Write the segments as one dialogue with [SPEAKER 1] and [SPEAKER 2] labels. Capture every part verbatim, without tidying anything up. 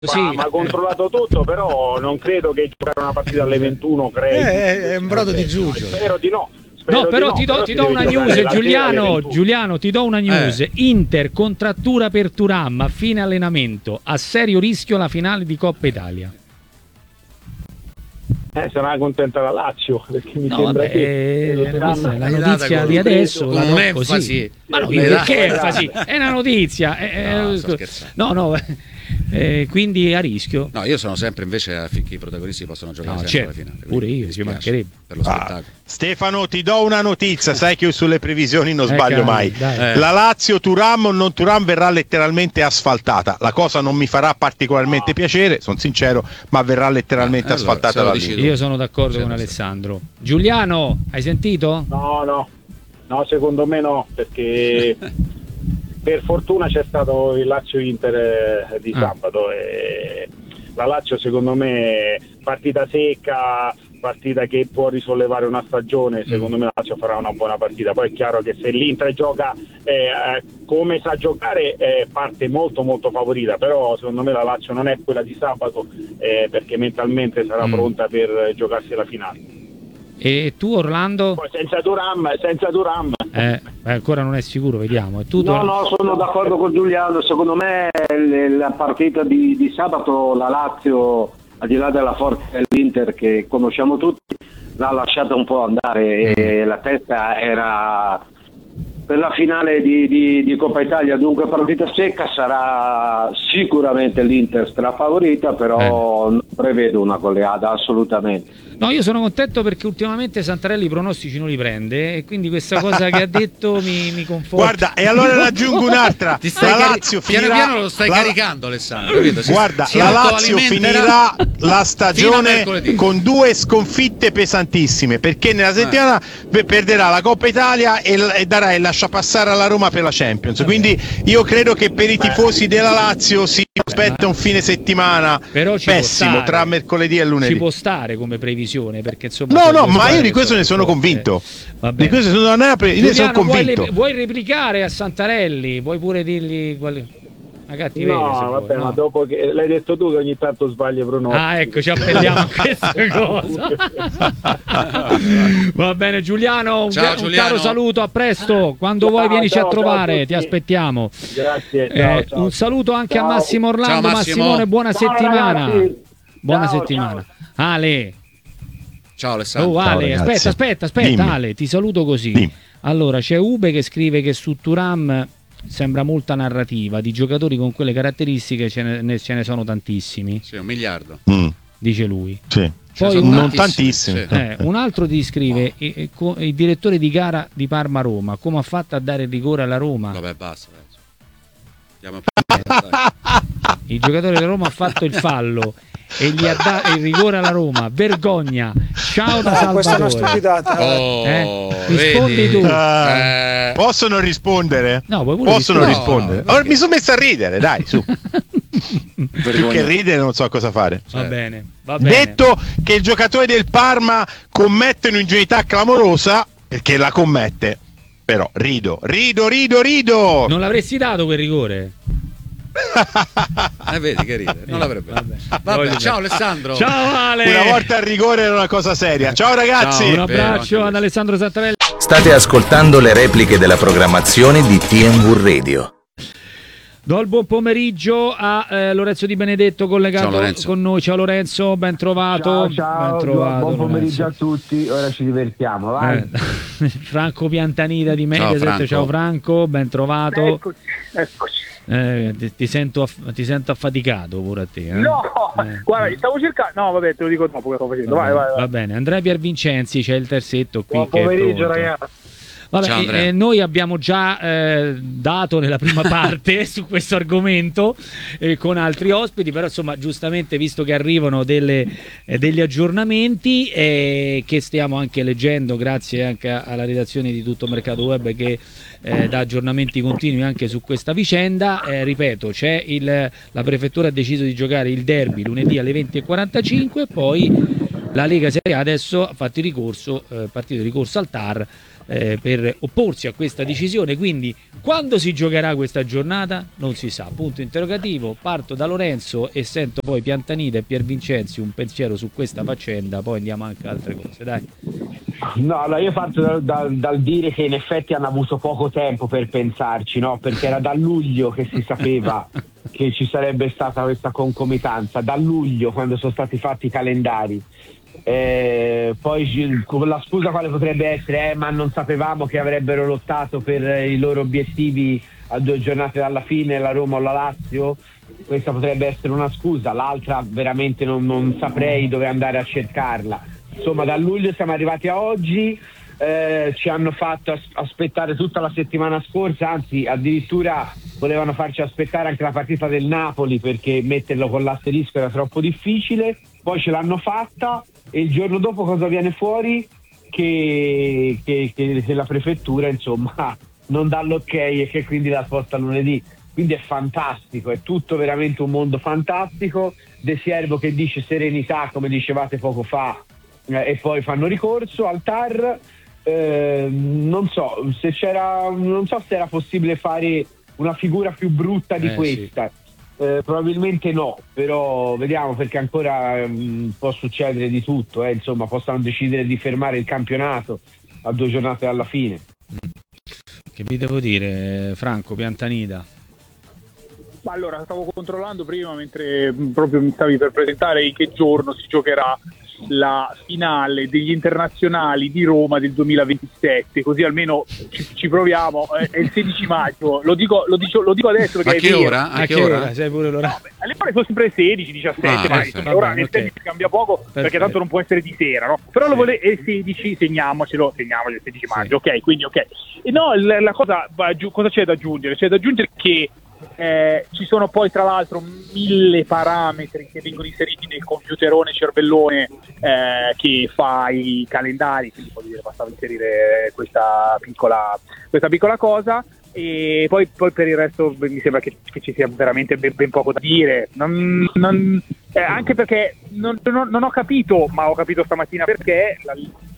[SPEAKER 1] Sì.
[SPEAKER 2] Ma, ma ha controllato tutto, però non credo che giocare una partita alle ventuno crei.
[SPEAKER 1] Eh, è un brodo di giugno.
[SPEAKER 2] Spero di no. Spero
[SPEAKER 3] No, però
[SPEAKER 2] di no,
[SPEAKER 3] ti do,
[SPEAKER 2] però
[SPEAKER 3] ti
[SPEAKER 2] si
[SPEAKER 3] do
[SPEAKER 2] deve
[SPEAKER 3] una
[SPEAKER 2] giocare
[SPEAKER 3] news,
[SPEAKER 2] la sera alle
[SPEAKER 3] Giuliano,
[SPEAKER 2] ventuno.
[SPEAKER 3] Giuliano, ti do una news.
[SPEAKER 4] Eh.
[SPEAKER 3] Inter contrattura per Thuram a fine allenamento, a serio rischio la finale di Coppa Italia.
[SPEAKER 2] Eh, sarà contenta la Lazio, perché mi
[SPEAKER 3] No,
[SPEAKER 2] sembra
[SPEAKER 3] vabbè,
[SPEAKER 2] che
[SPEAKER 3] eh, questa è la
[SPEAKER 4] L'hai
[SPEAKER 3] notizia
[SPEAKER 4] data
[SPEAKER 3] di
[SPEAKER 4] con-
[SPEAKER 3] adesso,
[SPEAKER 4] con
[SPEAKER 3] la do
[SPEAKER 4] un'enfasi.
[SPEAKER 3] così. Ma no,
[SPEAKER 4] L'hai
[SPEAKER 3] perché
[SPEAKER 4] data-
[SPEAKER 3] enfasi? È una notizia. eh,
[SPEAKER 4] No,
[SPEAKER 3] eh,
[SPEAKER 4] sto scherzando.
[SPEAKER 3] no, no, eh, quindi a rischio.
[SPEAKER 4] No, io sono sempre invece affinché i protagonisti possano giocare
[SPEAKER 3] No,
[SPEAKER 4] sempre
[SPEAKER 3] certo,
[SPEAKER 4] alla finale.
[SPEAKER 3] pure
[SPEAKER 4] quindi
[SPEAKER 3] io,
[SPEAKER 4] mi
[SPEAKER 3] ci
[SPEAKER 4] dispiace
[SPEAKER 3] mancherebbe.
[SPEAKER 4] per lo
[SPEAKER 5] Ah,
[SPEAKER 4] spettacolo.
[SPEAKER 5] Stefano, ti do una notizia, sai che io sulle previsioni non
[SPEAKER 3] Eh,
[SPEAKER 5] sbaglio
[SPEAKER 3] cari,
[SPEAKER 5] mai.
[SPEAKER 3] dai.
[SPEAKER 4] Eh.
[SPEAKER 5] La Lazio Thuram o non Thuram verrà letteralmente asfaltata. La cosa non mi farà particolarmente piacere, sono sincero, ma verrà letteralmente
[SPEAKER 4] Ah, allora,
[SPEAKER 5] asfaltata
[SPEAKER 4] se lo
[SPEAKER 5] da
[SPEAKER 4] dici
[SPEAKER 5] lì.
[SPEAKER 4] tu.
[SPEAKER 3] Io sono d'accordo
[SPEAKER 4] Sì,
[SPEAKER 3] con
[SPEAKER 4] lo so.
[SPEAKER 3] Alessandro. Giuliano, hai sentito?
[SPEAKER 2] No, no, no, secondo me no, perché per fortuna c'è stato il Lazio-Inter eh, di
[SPEAKER 3] Ah.
[SPEAKER 2] sabato e la Lazio secondo me partita secca, partita che può risollevare una stagione, secondo me la Lazio farà una buona partita. Poi è chiaro che se l'Inter gioca eh, come sa giocare eh, parte molto molto favorita, però secondo me la Lazio non è quella di sabato eh, perché mentalmente sarà
[SPEAKER 3] Mm.
[SPEAKER 2] pronta per giocarsi la finale.
[SPEAKER 3] E tu Orlando?
[SPEAKER 2] Poi senza Thuram, senza Thuram.
[SPEAKER 3] Eh, eh, ancora non è sicuro, vediamo. E tu,
[SPEAKER 6] No,
[SPEAKER 3] Tor-
[SPEAKER 6] no, sono d'accordo con Giuliano. Secondo me l- la partita di, di sabato la Lazio, al di là della forza dell'Inter che conosciamo tutti, l'ha lasciata un po' andare e la testa era per la finale di, di, di Coppa Italia, dunque partita secca. Sarà sicuramente l'Inter strafavorita, però non prevedo una goleada assolutamente.
[SPEAKER 3] No, io sono contento perché ultimamente Santarelli i pronostici non li prende e quindi questa cosa che ha detto mi, mi conforta.
[SPEAKER 5] Guarda, e allora ne aggiungo un'altra.
[SPEAKER 4] Ti stai
[SPEAKER 5] La
[SPEAKER 4] cari-
[SPEAKER 5] Lazio
[SPEAKER 4] piano
[SPEAKER 5] finirà
[SPEAKER 4] piano lo stai
[SPEAKER 5] la-
[SPEAKER 4] caricando, Alessandro, capito? Si-
[SPEAKER 5] Guarda,
[SPEAKER 4] si
[SPEAKER 5] la Lazio
[SPEAKER 4] autoalimenterà
[SPEAKER 5] finirà la
[SPEAKER 4] fino a
[SPEAKER 5] stagione
[SPEAKER 4] mercoledì.
[SPEAKER 5] con due sconfitte pesantissime perché nella settimana pe- perderà la Coppa Italia e, l- e darà il lasciapassare alla Roma per la Champions. Quindi io credo che per i tifosi della Lazio si aspetta un fine settimana
[SPEAKER 3] Però ci può
[SPEAKER 5] pessimo
[SPEAKER 3] stare.
[SPEAKER 5] tra mercoledì e
[SPEAKER 3] Ci
[SPEAKER 5] lunedì.
[SPEAKER 3] può stare come previsione perché insomma
[SPEAKER 5] No,
[SPEAKER 3] sono
[SPEAKER 5] no,
[SPEAKER 3] due
[SPEAKER 5] ma
[SPEAKER 3] squadre
[SPEAKER 5] io di
[SPEAKER 3] che
[SPEAKER 5] questo ne sono
[SPEAKER 3] forti.
[SPEAKER 5] convinto.
[SPEAKER 3] Va
[SPEAKER 5] Di
[SPEAKER 3] bene.
[SPEAKER 5] questo sono, non è- io ne sono
[SPEAKER 3] Giuliano, vuoi,
[SPEAKER 5] convinto.
[SPEAKER 3] le- vuoi replicare a Santarelli? Vuoi pure dirgli quali... una cattiveria?
[SPEAKER 2] No,
[SPEAKER 3] se
[SPEAKER 2] vabbè,
[SPEAKER 3] vuoi, no?
[SPEAKER 2] ma dopo che l'hai detto tu che ogni tanto sbagli pronostici.
[SPEAKER 3] Ah, ecco, ci appelliamo a questa cosa. Va bene, Giuliano, un,
[SPEAKER 4] Ciao,
[SPEAKER 3] un
[SPEAKER 4] Giuliano.
[SPEAKER 3] caro saluto, a presto. Quando
[SPEAKER 2] Ciao,
[SPEAKER 3] vuoi vienici
[SPEAKER 2] ciao,
[SPEAKER 3] a
[SPEAKER 2] ciao a
[SPEAKER 3] trovare,
[SPEAKER 2] tutti.
[SPEAKER 3] ti aspettiamo.
[SPEAKER 2] Grazie, ciao,
[SPEAKER 3] Eh,
[SPEAKER 2] ciao.
[SPEAKER 3] un saluto anche
[SPEAKER 2] Ciao.
[SPEAKER 3] a Massimo Orlando.
[SPEAKER 4] Ciao, Massimo.
[SPEAKER 3] Massimone, buona
[SPEAKER 6] Ciao,
[SPEAKER 3] settimana.
[SPEAKER 6] ragazzi.
[SPEAKER 3] Buona
[SPEAKER 6] Ciao,
[SPEAKER 3] settimana. Ale,
[SPEAKER 4] Ciao Alessandro.
[SPEAKER 3] oh, Ale,
[SPEAKER 5] ragazzi.
[SPEAKER 3] aspetta, aspetta, aspetta,
[SPEAKER 5] Dimmi.
[SPEAKER 3] Ale, ti saluto così.
[SPEAKER 5] Dimmi.
[SPEAKER 3] Allora, c'è Ube che scrive che su Thuram sembra molta narrativa, di giocatori con quelle caratteristiche ce ne, ne- ce ne sono tantissimi,
[SPEAKER 4] Sì, un miliardo.
[SPEAKER 5] Mm,
[SPEAKER 3] dice lui.
[SPEAKER 5] sì.
[SPEAKER 4] Ce ne
[SPEAKER 3] Poi
[SPEAKER 4] sono
[SPEAKER 3] un-
[SPEAKER 5] Non
[SPEAKER 4] tantissimi,
[SPEAKER 5] tantissimi.
[SPEAKER 4] sì.
[SPEAKER 3] Eh, un altro ti scrive eh, eh, co- il direttore di gara di Parma-Roma, come ha fatto a dare il rigore alla Roma?
[SPEAKER 4] Vabbè, basta. dai. Andiamo a dai.
[SPEAKER 3] Il giocatore della Roma ha fatto il fallo e gli ha dato il rigore alla Roma. Vergogna. Ciao da
[SPEAKER 1] Ah, questa è una
[SPEAKER 3] Salvatore.
[SPEAKER 1] stupidata.
[SPEAKER 4] Oh,
[SPEAKER 3] Eh? Rispondi
[SPEAKER 4] vedi?
[SPEAKER 3] tu.
[SPEAKER 5] Ah,
[SPEAKER 4] Eh,
[SPEAKER 5] possono rispondere?
[SPEAKER 3] No, vuoi pure
[SPEAKER 5] Possono
[SPEAKER 3] rispondere?
[SPEAKER 5] rispondere.
[SPEAKER 4] No,
[SPEAKER 5] Allora, mi sono messo a ridere, dai, su. Più
[SPEAKER 4] vergogna.
[SPEAKER 5] che ridere non so cosa fare.
[SPEAKER 3] Va bene, va bene.
[SPEAKER 5] Detto che il giocatore del Parma commette un'ingenuità clamorosa, perché la commette, però rido, rido, rido, rido.
[SPEAKER 3] Non l'avresti dato quel rigore?
[SPEAKER 4] Eh, vedi che ride, non l'avrebbe.
[SPEAKER 3] Vabbè.
[SPEAKER 4] Vabbè,
[SPEAKER 3] Voglio
[SPEAKER 4] ciao
[SPEAKER 3] bene.
[SPEAKER 4] Alessandro.
[SPEAKER 3] Ciao Ale.
[SPEAKER 5] Una volta il rigore era una cosa seria. Ciao ragazzi.
[SPEAKER 4] Ciao.
[SPEAKER 3] Un
[SPEAKER 4] Vero,
[SPEAKER 3] abbraccio
[SPEAKER 4] anche
[SPEAKER 3] ad Alessandro Santarelli.
[SPEAKER 7] State ascoltando le repliche della programmazione di T N V Radio.
[SPEAKER 3] Do il buon pomeriggio a eh, Lorenzo Di Benedetto collegato
[SPEAKER 4] Ciao, Lorenzo.
[SPEAKER 3] con noi. Ciao Lorenzo, ben trovato.
[SPEAKER 8] Ciao, ciao,
[SPEAKER 3] ben trovato,
[SPEAKER 8] buon pomeriggio
[SPEAKER 3] Lorenzo.
[SPEAKER 8] a tutti, ora ci divertiamo, vai.
[SPEAKER 3] Eh, Franco Piantanida di Mediaset,
[SPEAKER 4] Franco.
[SPEAKER 3] ciao Franco, ben trovato.
[SPEAKER 8] Eccoci, eccoci.
[SPEAKER 3] Eh, ti, ti sento aff- ti sento affaticato pure a te. Eh?
[SPEAKER 8] No,
[SPEAKER 3] Eh.
[SPEAKER 8] guarda, stavo cercando, no vabbè te lo dico dopo che sto facendo,
[SPEAKER 3] Va
[SPEAKER 8] vai,
[SPEAKER 3] bene,
[SPEAKER 8] vai, vai.
[SPEAKER 3] va bene. Andrea Piervincenzi, c'è il terzetto qui.
[SPEAKER 8] Buon
[SPEAKER 3] che è
[SPEAKER 8] pomeriggio
[SPEAKER 3] pronto.
[SPEAKER 8] ragazzi.
[SPEAKER 3] Vabbè,
[SPEAKER 4] Ciao, Andrea.
[SPEAKER 3] eh, noi abbiamo già eh, dato nella prima parte su questo argomento eh, con altri ospiti, però insomma giustamente visto che arrivano delle, eh, degli aggiornamenti eh, che stiamo anche leggendo grazie anche alla redazione di Tutto Mercato Web che eh, dà aggiornamenti continui anche su questa vicenda, eh, ripeto c'è il, la prefettura ha deciso di giocare il derby lunedì alle venti e quarantacinque, poi la Lega Serie A adesso ha fatto il ricorso, eh, partito ricorso al T A R eh, per opporsi a questa decisione, quindi quando si giocherà questa giornata non si sa, punto interrogativo. Parto da Lorenzo e sento poi Piantanida e Pier Vincenzi un pensiero su questa faccenda, poi andiamo anche a altre cose, dai.
[SPEAKER 8] No, allora io parto dal, dal, dal dire che in effetti hanno avuto poco tempo per pensarci, no? Perché era da luglio che si sapeva che ci sarebbe stata questa concomitanza, da luglio quando sono stati fatti i calendari. Eh, poi la scusa quale potrebbe essere, eh, ma non sapevamo che avrebbero lottato per i loro obiettivi a due giornate dalla fine, la Roma o la Lazio. Questa potrebbe essere una scusa, l'altra veramente non, non saprei dove andare a cercarla. Insomma, da luglio siamo arrivati a oggi, eh, ci hanno fatto as- aspettare tutta la settimana scorsa, anzi addirittura volevano farci aspettare anche la partita del Napoli perché metterlo con l'asterisco era troppo difficile, poi ce l'hanno fatta e il giorno dopo cosa viene fuori? Che, che, che, che la prefettura insomma non dà l'ok e che quindi la sposta lunedì. Quindi è fantastico, è tutto veramente un mondo fantastico. De Siervo che dice serenità, come dicevate poco fa, eh, e poi fanno ricorso al T A R. Eh, non so se c'era, non so se era possibile fare una figura più brutta di
[SPEAKER 3] eh,
[SPEAKER 8] questa.
[SPEAKER 3] Sì.
[SPEAKER 8] Eh, probabilmente no, però vediamo, perché ancora mh, può succedere di tutto, eh, insomma possono decidere di fermare il campionato a due giornate alla fine.
[SPEAKER 3] Che vi devo dire, Franco Piantanida?
[SPEAKER 9] Ma allora, stavo controllando prima mentre proprio mi stavi per presentare in che giorno si giocherà la finale degli internazionali di Roma del duemilaventisette, così almeno ci, ci proviamo. È il sedici maggio, lo dico, lo dico, lo dico adesso perché
[SPEAKER 4] a
[SPEAKER 9] è
[SPEAKER 4] che
[SPEAKER 9] vero.
[SPEAKER 4] ora? A,
[SPEAKER 3] A
[SPEAKER 4] che,
[SPEAKER 3] che
[SPEAKER 4] ora?
[SPEAKER 3] ora? Sai pure l'ora?
[SPEAKER 9] No, beh, alle ore sono sempre sedici, diciassette,
[SPEAKER 4] Ah,
[SPEAKER 9] ma
[SPEAKER 4] eh,
[SPEAKER 9] insomma,
[SPEAKER 3] va
[SPEAKER 9] ora
[SPEAKER 3] bene,
[SPEAKER 9] nel
[SPEAKER 3] ok.
[SPEAKER 9] tempo cambia poco.
[SPEAKER 3] Perfetto.
[SPEAKER 9] Perché tanto non può essere di sera, no? Però lo vole- è sedici, segniamocelo, segniamocelo il sedici maggio, ok? Quindi ok. E no, la, la cosa, va giù- cosa c'è da aggiungere? C'è da aggiungere che Eh, ci sono poi tra l'altro mille parametri che vengono inseriti nel computerone cervellone eh, che fa i calendari, quindi voglio dire, bastava inserire questa piccola, questa piccola cosa. E poi, poi per il resto mi sembra che, che ci sia veramente ben, ben poco da dire, non, non, eh, anche perché non, non, non ho capito, ma ho capito stamattina perché la,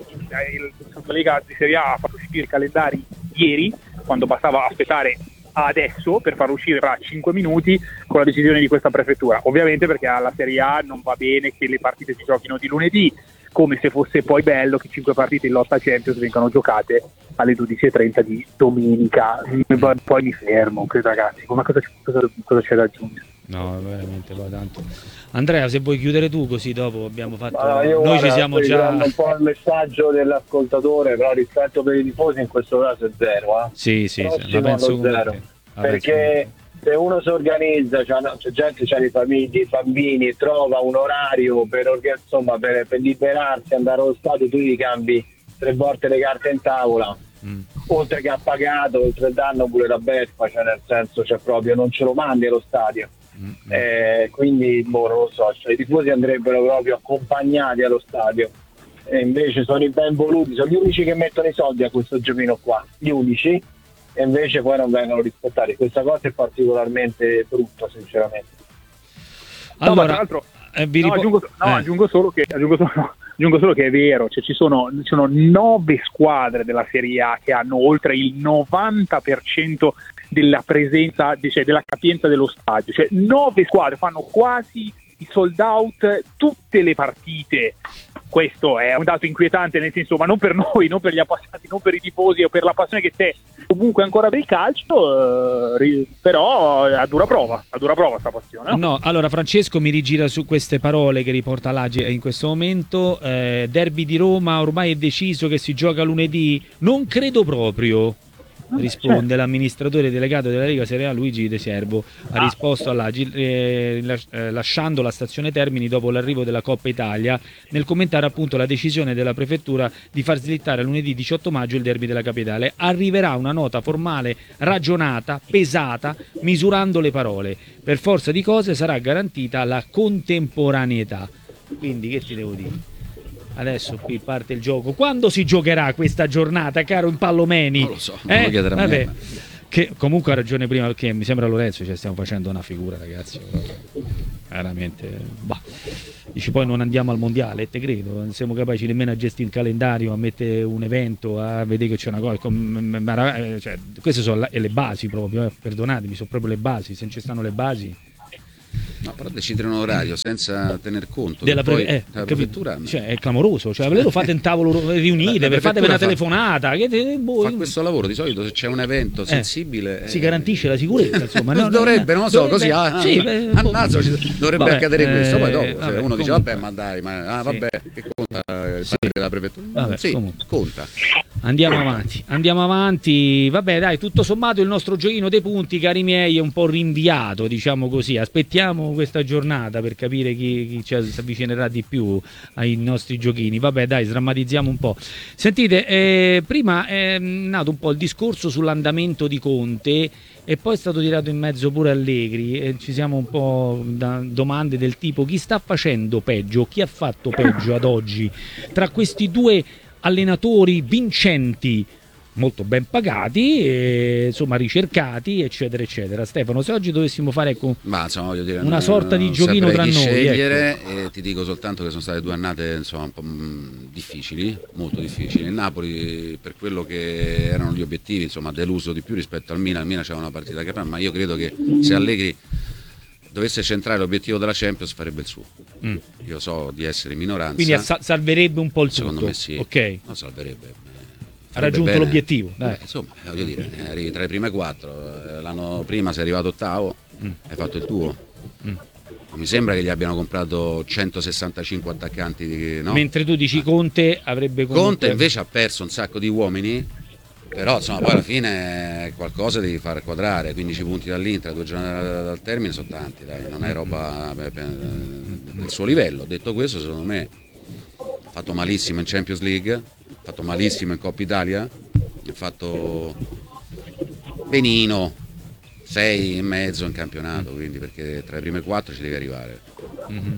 [SPEAKER 9] la Lega di Serie A ha fatto uscire i calendari ieri, quando bastava aspettare adesso per farlo uscire fra cinque minuti con la decisione di questa prefettura, ovviamente perché alla Serie A non va bene che le partite si giochino di lunedì, come se fosse poi bello che cinque partite in lotta Champions vengano giocate alle dodici e trenta di domenica. Poi mi fermo, credo, ragazzi, ma cosa, cosa, cosa c'è da aggiungere?
[SPEAKER 3] No, veramente poi tanto. Andrea, se vuoi chiudere tu, così dopo abbiamo fatto.
[SPEAKER 6] Allora, io,
[SPEAKER 3] Noi
[SPEAKER 6] guarda,
[SPEAKER 3] ci siamo
[SPEAKER 6] sto
[SPEAKER 3] già.
[SPEAKER 6] riprendendo un po' il messaggio dell'ascoltatore, però rispetto per i tifosi in questo caso è zero. Eh?
[SPEAKER 3] Sì, sì, sì,
[SPEAKER 6] Prossimo
[SPEAKER 3] la penso
[SPEAKER 6] allo
[SPEAKER 3] come
[SPEAKER 6] zero.
[SPEAKER 3] te. La
[SPEAKER 6] Perché se uno si organizza, c'è, c'è gente, c'è le famiglie, i bambini, trova un orario per, orga- insomma, per, per liberarsi, andare allo stadio, tu gli cambi tre volte le carte in tavola,
[SPEAKER 3] mm.
[SPEAKER 6] oltre che ha pagato, oltre il danno pure la beffa, cioè nel senso, cioè proprio non ce lo mandi allo stadio.
[SPEAKER 3] Mm.
[SPEAKER 6] Eh, quindi boh, non lo so, cioè, i tifosi andrebbero proprio accompagnati allo stadio e invece sono i ben voluti, sono gli unici che mettono i soldi a questo giochino qua, gli unici, e invece poi non vengono rispettati. Questa cosa è particolarmente brutta, sinceramente.
[SPEAKER 9] No, ma
[SPEAKER 3] Allora,
[SPEAKER 9] tra l'altro,
[SPEAKER 3] eh, vi
[SPEAKER 9] no,
[SPEAKER 3] ripo-
[SPEAKER 9] aggiungo, no,
[SPEAKER 3] eh.
[SPEAKER 9] aggiungo solo che aggiungo solo, no, aggiungo solo che è vero, cioè ci sono, ci sono nove squadre della Serie A che hanno oltre il novanta per cento della presenza, cioè della capienza dello stadio, cioè nove squadre fanno quasi i sold out tutte le partite. Questo è un dato inquietante, nel senso, ma non per noi, non per gli appassionati, non per i tifosi o per la passione che c'è comunque ancora per il calcio, eh, però a dura prova, a dura prova sta passione. No?
[SPEAKER 3] No, allora Francesco mi rigira su queste parole che riporta l'Agi in questo momento. Eh, derby di Roma, ormai è deciso che si gioca lunedì? Non credo proprio. Risponde l'amministratore delegato della Lega Serie A Luigi De Siervo, ha risposto all'Agi eh, las- eh, lasciando la stazione Termini dopo l'arrivo della Coppa Italia, nel commentare appunto la decisione della prefettura di far slittare a lunedì diciotto maggio il derby della capitale. Arriverà una nota formale ragionata, pesata, misurando le parole. Per forza di cose sarà garantita la contemporaneità. Quindi che ti devo dire? Adesso qui parte il gioco. Quando si giocherà questa giornata, caro Impallomeni?
[SPEAKER 4] Non lo so, non
[SPEAKER 3] Eh?
[SPEAKER 4] lo chiedere a me.
[SPEAKER 3] Vabbè. Che comunque ha ragione prima, perché mi sembra Lorenzo, cioè stiamo facendo una figura, ragazzi. veramente, bah. Dici poi non andiamo al mondiale, te credo, non siamo capaci nemmeno a gestire il calendario, a mettere un evento, a vedere che c'è una cosa, cioè, queste sono le basi proprio, eh, perdonatemi, sono proprio le basi, se non ci stanno le basi.
[SPEAKER 4] No, però decidere un orario senza tener conto
[SPEAKER 3] della
[SPEAKER 4] poi
[SPEAKER 3] pre- eh,
[SPEAKER 4] la prefettura
[SPEAKER 3] cioè, è clamoroso, cioè ve lo fate in tavolo riunite, per fate una telefonata che te, boh,
[SPEAKER 4] fa questo lavoro di solito se c'è un evento sensibile
[SPEAKER 3] eh, si garantisce la sicurezza, insomma. No,
[SPEAKER 4] dovrebbe, non lo so,
[SPEAKER 3] dovrebbe,
[SPEAKER 4] così ah,
[SPEAKER 3] sì,
[SPEAKER 4] ah, ammazzo, dovrebbe
[SPEAKER 3] vabbè,
[SPEAKER 4] accadere questo, poi dopo
[SPEAKER 3] eh,
[SPEAKER 4] se
[SPEAKER 3] vabbè,
[SPEAKER 4] uno
[SPEAKER 3] comunque,
[SPEAKER 4] dice vabbè ma dai, ma ah, vabbè, sì. Che conta il
[SPEAKER 3] sì.
[SPEAKER 4] della prefettura?
[SPEAKER 3] Vabbè,
[SPEAKER 4] sì,
[SPEAKER 3] comunque.
[SPEAKER 4] conta.
[SPEAKER 3] Andiamo avanti, andiamo avanti, vabbè dai, tutto sommato il nostro giochino dei punti, cari miei, è un po' rinviato, diciamo così, aspettiamo questa giornata per capire chi, chi ci avvicinerà di più ai nostri giochini, vabbè dai, sdrammatizziamo un po'. Sentite, eh, prima è nato un po' il discorso sull'andamento di Conte e poi è stato tirato in mezzo pure Allegri e ci siamo un po' da domande del tipo chi sta facendo peggio, chi ha fatto peggio ad oggi tra questi due allenatori vincenti, molto ben pagati, e, insomma ricercati, eccetera, eccetera. Stefano, se oggi dovessimo fare ecco,
[SPEAKER 4] Ma, insomma, voglio dire,
[SPEAKER 3] una
[SPEAKER 4] non,
[SPEAKER 3] sorta di
[SPEAKER 4] non
[SPEAKER 3] giochino tra noi,
[SPEAKER 4] scegliere,
[SPEAKER 3] ecco.
[SPEAKER 4] E ti dico soltanto che sono state due annate insomma, un po' mh, difficili, molto difficili. Il Napoli, per quello che erano gli obiettivi, insomma, ha deluso di più rispetto al Milan. Il Milan c'era una partita che ma io credo che se Allegri dovesse centrare l'obiettivo della Champions farebbe il suo. Mm. Io so di essere minoranza.
[SPEAKER 3] Quindi sa- salverebbe un po' il
[SPEAKER 4] secondo
[SPEAKER 3] tutto.
[SPEAKER 4] me sì.
[SPEAKER 3] Ok.
[SPEAKER 4] No, salverebbe.
[SPEAKER 3] Ha raggiunto
[SPEAKER 4] bene.
[SPEAKER 3] l'obiettivo. Dai.
[SPEAKER 4] Beh, insomma, voglio dire, arrivi tra le prime quattro. L'anno prima sei arrivato ottavo, mm. hai fatto il tuo. Mm. Mi sembra che gli abbiano comprato centosessantacinque attaccanti. No?
[SPEAKER 3] Mentre tu dici Conte avrebbe comunque...
[SPEAKER 4] Conte invece ha perso un sacco di uomini. Però insomma poi alla fine qualcosa devi far quadrare, quindici punti dall'Inter, due giornate dal termine sono tanti, dai, non è roba del suo livello. Detto questo, secondo me ha fatto malissimo in Champions League, ha fatto malissimo in Coppa Italia, ha fatto benino, sei e mezzo in campionato, quindi perché tra le prime quattro ci devi arrivare. Mm-hmm.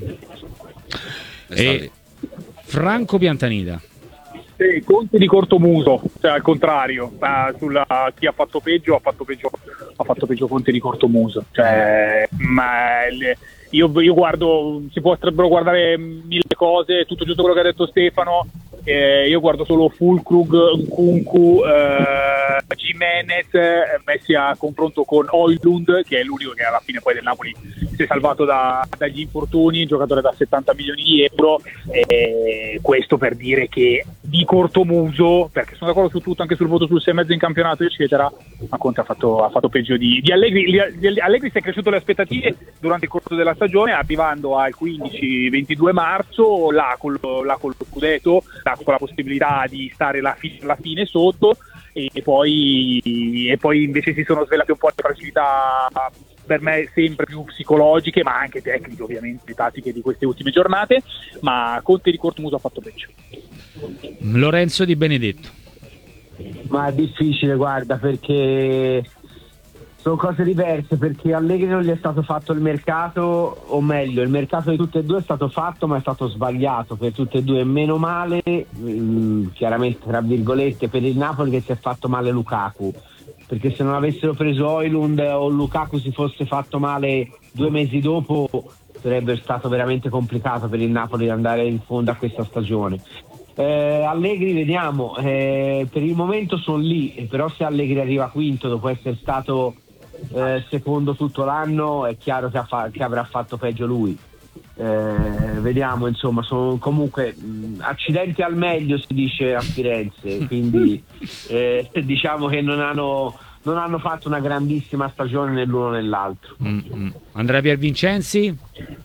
[SPEAKER 3] E Franco Piantanida.
[SPEAKER 9] Sì, Conte di cortomuso, cioè al contrario, uh, sulla, chi ha fatto peggio ha fatto peggio, ha fatto peggio Conte di cortomuso. Cioè, ma le, io, io guardo, si potrebbero guardare mille cose, tutto giusto quello che ha detto Stefano. Eh, io guardo solo Fulkrug, Nkunku, eh, Jimenez eh, messi a confronto con Højlund, che è l'unico che alla fine poi del Napoli si è salvato da, dagli infortuni, giocatore da settanta milioni di euro. Eh, questo per dire che di cortomuso, perché sono d'accordo su tutto, anche sul voto sul sei e mezzo in campionato eccetera, ma Conte ha fatto, ha fatto peggio di, di Allegri. Di Allegri si è cresciuto le aspettative durante il corso della stagione, arrivando al quindici ventidue marzo là con là lo scudetto, là con la possibilità di stare la fine, la fine sotto, e poi, e poi invece si sono svelate un po' le fragilità per me sempre più psicologiche, ma anche tecniche ovviamente, tattiche di queste ultime giornate. Ma Conte di cortomuso ha fatto peggio.
[SPEAKER 3] Lorenzo Di Benedetto.
[SPEAKER 8] Ma è difficile, guarda, perché sono cose diverse, perché Allegri non gli è stato fatto il mercato, o meglio il mercato di tutte e due è stato fatto ma è stato sbagliato per tutte e due, meno male mh, chiaramente tra virgolette per il Napoli che si è fatto male Lukaku, perché se non avessero preso Højlund o Lukaku si fosse fatto male due mesi dopo sarebbe stato veramente complicato per il Napoli andare in fondo a questa stagione. Eh, Allegri vediamo, eh, per il momento sono lì, però se Allegri arriva quinto dopo essere stato eh, secondo tutto l'anno è chiaro che, ha fa- che avrà fatto peggio lui. Eh, vediamo, insomma, sono comunque mh, accidenti al meglio si dice a Firenze, quindi eh, diciamo che non hanno, non hanno fatto una grandissima stagione né l'uno né l'altro.
[SPEAKER 3] Mm-hmm. Andrea Piervincenzi?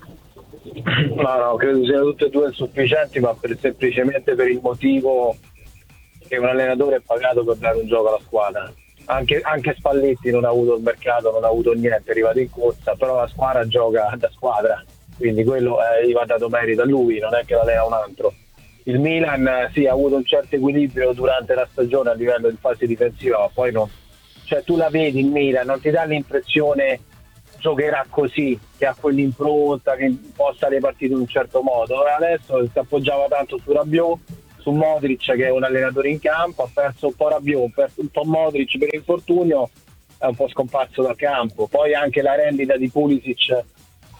[SPEAKER 10] No, no, credo siano tutte e due insufficienti, ma per, semplicemente per il motivo che un allenatore è pagato per dare un gioco alla squadra. Anche, anche Spalletti non ha avuto il mercato, non ha avuto niente, è arrivato in corsa, però la squadra gioca da squadra, quindi quello eh, gli va dato merito a lui, non è che la allena un altro. Il Milan eh, sì, ha avuto un certo equilibrio durante la stagione a livello di fase difensiva, ma poi non, cioè tu la vedi il Milan, non ti dà l'impressione giocherà così, che ha quell'impronta, che imposta le partite in un certo modo. Adesso si appoggiava tanto su Rabiot, su Modric che è un allenatore in campo, ha perso un po' Rabiot, ha perso un po' Modric per infortunio, è un po' scomparso dal campo. Poi anche la rendita di Pulisic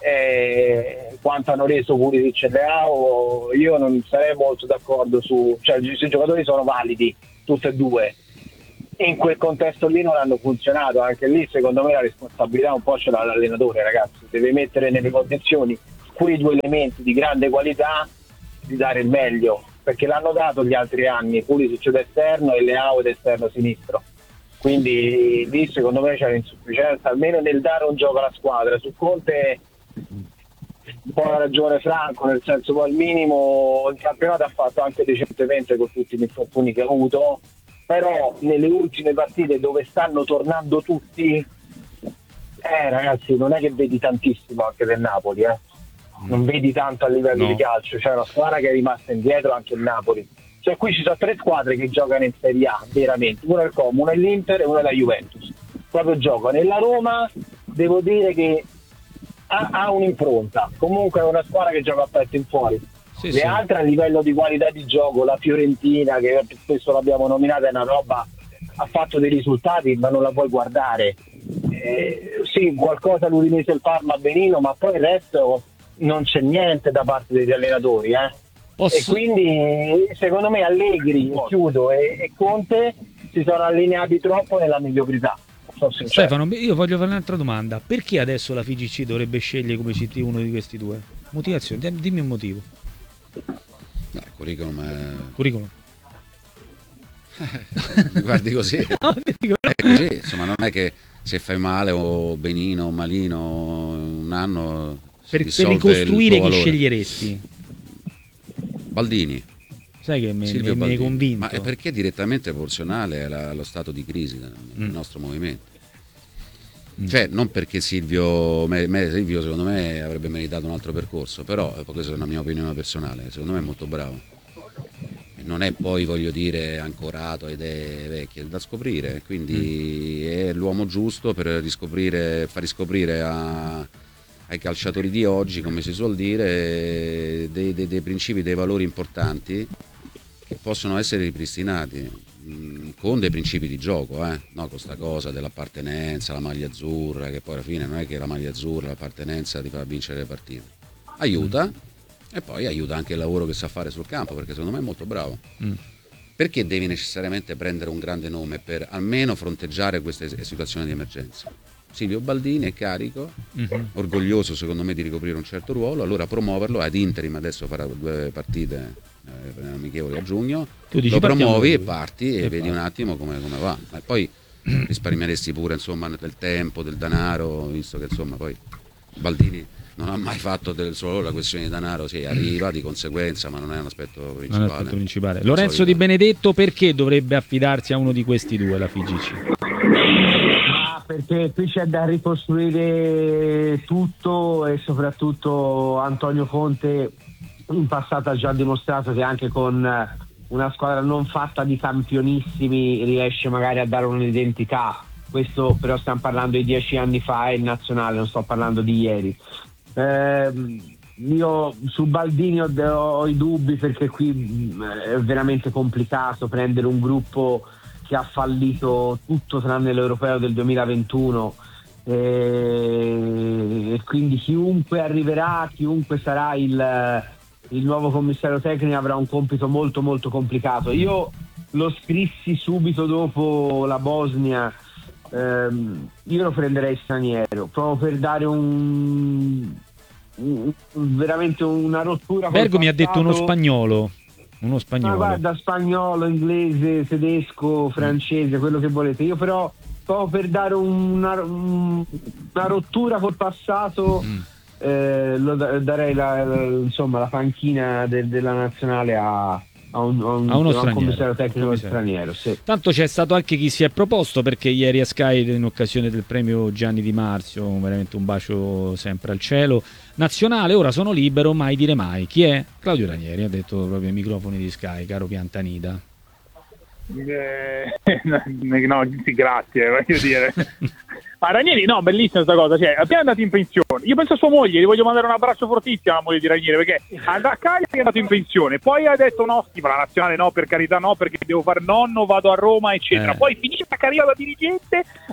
[SPEAKER 10] eh, quanto hanno reso Pulisic e Leao, io non sarei molto d'accordo su, cioè i giocatori sono validi tutti e due, e in quel contesto lì non hanno funzionato. Anche lì secondo me la responsabilità un po' ce l'ha l'allenatore, ragazzi, deve mettere nelle condizioni quei due elementi di grande qualità di dare il meglio, perché l'hanno dato gli altri anni, Pulisic d'esterno e Leao d'esterno sinistro. Quindi lì secondo me c'è l'insufficienza, almeno nel dare un gioco alla squadra. Su Conte un po' la ragione Franco, nel senso poi al minimo il campionato ha fatto anche decentemente con tutti gli infortuni che ha avuto, però nelle ultime partite dove stanno tornando tutti, eh ragazzi, non è che vedi tantissimo anche del Napoli, eh. Non vedi tanto a livello
[SPEAKER 3] No.
[SPEAKER 10] di calcio, c'è una squadra che è rimasta indietro, anche il Napoli. Cioè qui ci sono tre squadre che giocano in Serie A veramente, una è il Como, una è l'Inter e una è la Juventus, proprio giocano. E la Roma devo dire che ha, ha un'impronta, comunque è una squadra che gioca a petto in fuori.
[SPEAKER 3] Sì,
[SPEAKER 10] Le
[SPEAKER 3] sì.
[SPEAKER 10] altre a livello di qualità di gioco, la Fiorentina, che spesso l'abbiamo nominata, è una roba, ha fatto dei risultati ma non la puoi guardare. Eh, sì, qualcosa l'Udinese e il Parma benino, ma poi il resto non c'è niente da parte degli allenatori, eh.
[SPEAKER 3] Posso-
[SPEAKER 10] E quindi secondo me Allegri, chiudo, e, e Conte si sono allineati troppo nella mediocrità. Sono sincero.
[SPEAKER 3] Stefano, io voglio fare un'altra domanda. Perché adesso la F I G C dovrebbe scegliere come C T uno di questi due? Motivazione, Dim- dimmi un motivo.
[SPEAKER 4] No, il curriculum è...
[SPEAKER 3] Curriculum.
[SPEAKER 4] Mi guardi così.
[SPEAKER 3] No, dico, no.
[SPEAKER 4] È così, insomma, non è che se fai male o benino o malino un anno si
[SPEAKER 3] Per, per
[SPEAKER 4] dissolve
[SPEAKER 3] ricostruire
[SPEAKER 4] il tuo
[SPEAKER 3] chi
[SPEAKER 4] valore.
[SPEAKER 3] sceglieresti?
[SPEAKER 4] Baldini,
[SPEAKER 3] Sai che mi,
[SPEAKER 4] Silvio
[SPEAKER 3] mi, mi hai
[SPEAKER 4] Baldini.
[SPEAKER 3] convinto.
[SPEAKER 4] Ma è perché è direttamente proporzionale alla- allo stato di crisi del, del
[SPEAKER 3] Mm.
[SPEAKER 4] nostro movimento. Cioè, non perché Silvio, me, me- Silvio secondo me avrebbe meritato un altro percorso, però eh, questa è una mia opinione personale, secondo me è molto bravo. E non è poi, voglio dire, ancorato a idee vecchie, è da scoprire, quindi è l'uomo giusto per riscoprire, far riscoprire a- ai calciatori di oggi, come si suol dire, dei, dei- dei principi, dei valori importanti che possono essere ripristinati mh, con dei principi di gioco, eh? No, con sta cosa dell'appartenenza, la maglia azzurra, che poi alla fine non è che la maglia azzurra, l'appartenenza ti fa vincere le partite. Aiuta, e poi aiuta anche il lavoro che sa fare sul campo, perché secondo me è molto bravo.
[SPEAKER 3] Mm.
[SPEAKER 4] Perché devi necessariamente prendere un grande nome per almeno fronteggiare queste es- situazioni di emergenza? Silvio Baldini è carico,
[SPEAKER 3] Mhm.
[SPEAKER 4] orgoglioso secondo me di ricoprire un certo ruolo, allora promuoverlo ad interim, adesso farà due partite eh, amichevoli a giugno,
[SPEAKER 3] Tu dici
[SPEAKER 4] lo
[SPEAKER 3] partiamo
[SPEAKER 4] promuovi
[SPEAKER 3] da
[SPEAKER 4] e
[SPEAKER 3] lui.
[SPEAKER 4] parti e,
[SPEAKER 3] E
[SPEAKER 4] vedi
[SPEAKER 3] parti.
[SPEAKER 4] un attimo come, come va. E poi risparmieresti pure insomma del tempo, del denaro, visto che insomma poi Baldini non ha mai fatto del solo la questione di denaro, sì, arriva di conseguenza, ma non è un aspetto
[SPEAKER 3] Non è
[SPEAKER 4] principale.
[SPEAKER 3] l'aspetto principale. Lorenzo
[SPEAKER 4] Solito.
[SPEAKER 3] Di Benedetto, perché dovrebbe affidarsi a uno di questi due, la F I G C?
[SPEAKER 8] Ah, perché qui c'è da ricostruire tutto, e soprattutto Antonio Conte in passato ha già dimostrato che anche con eh, una squadra non fatta di campionissimi riesce magari a dare un'identità. Questo però stiamo parlando di dieci anni fa, è il nazionale, non sto parlando di ieri. Ehm, io su Baldini ho, ho i dubbi, perché qui mh, è veramente complicato prendere un gruppo che ha fallito tutto tranne l'Europeo del duemilaventuno, e, e quindi chiunque arriverà, chiunque sarà il, il nuovo commissario tecnico avrà un compito molto molto complicato. Io lo scrissi subito dopo la Bosnia, ehm, io lo prenderei straniero proprio per dare un, un- veramente una rottura col
[SPEAKER 3] Bergo mi ha detto uno
[SPEAKER 8] passato.
[SPEAKER 3] spagnolo. Uno
[SPEAKER 8] Ma
[SPEAKER 3] spagnolo.
[SPEAKER 8] guarda, spagnolo, inglese, tedesco, francese, quello che volete. Io però proprio per dare una, un- una rottura col passato,
[SPEAKER 3] Mm.
[SPEAKER 8] eh, lo da- darei la, la- insomma la panchina del- della nazionale a, a un, a un-
[SPEAKER 3] A uno
[SPEAKER 8] a un
[SPEAKER 3] straniero.
[SPEAKER 8] commissario tecnico
[SPEAKER 3] Commissario.
[SPEAKER 8] straniero. Sì.
[SPEAKER 3] Tanto c'è stato anche chi si è proposto, perché ieri a Sky, in occasione del premio Gianni Di Marzio, veramente un bacio sempre al cielo, nazionale, ora sono libero, mai dire mai. Chi è? Claudio Ranieri, ha detto proprio ai microfoni di Sky, caro Piantanida.
[SPEAKER 9] Eh, no, sì, grazie, voglio dire. Ma Ranieri, no, bellissima questa cosa, cioè, appena andato in pensione, io penso a sua moglie, gli voglio mandare un abbraccio fortissimo alla moglie di Ranieri, perché a Cagliari è andato in pensione, poi ha detto no, sì, ma la nazionale no, per carità no, perché devo fare nonno, vado a Roma, eccetera.
[SPEAKER 3] Eh.
[SPEAKER 9] Poi finisce la carriera da dirigente,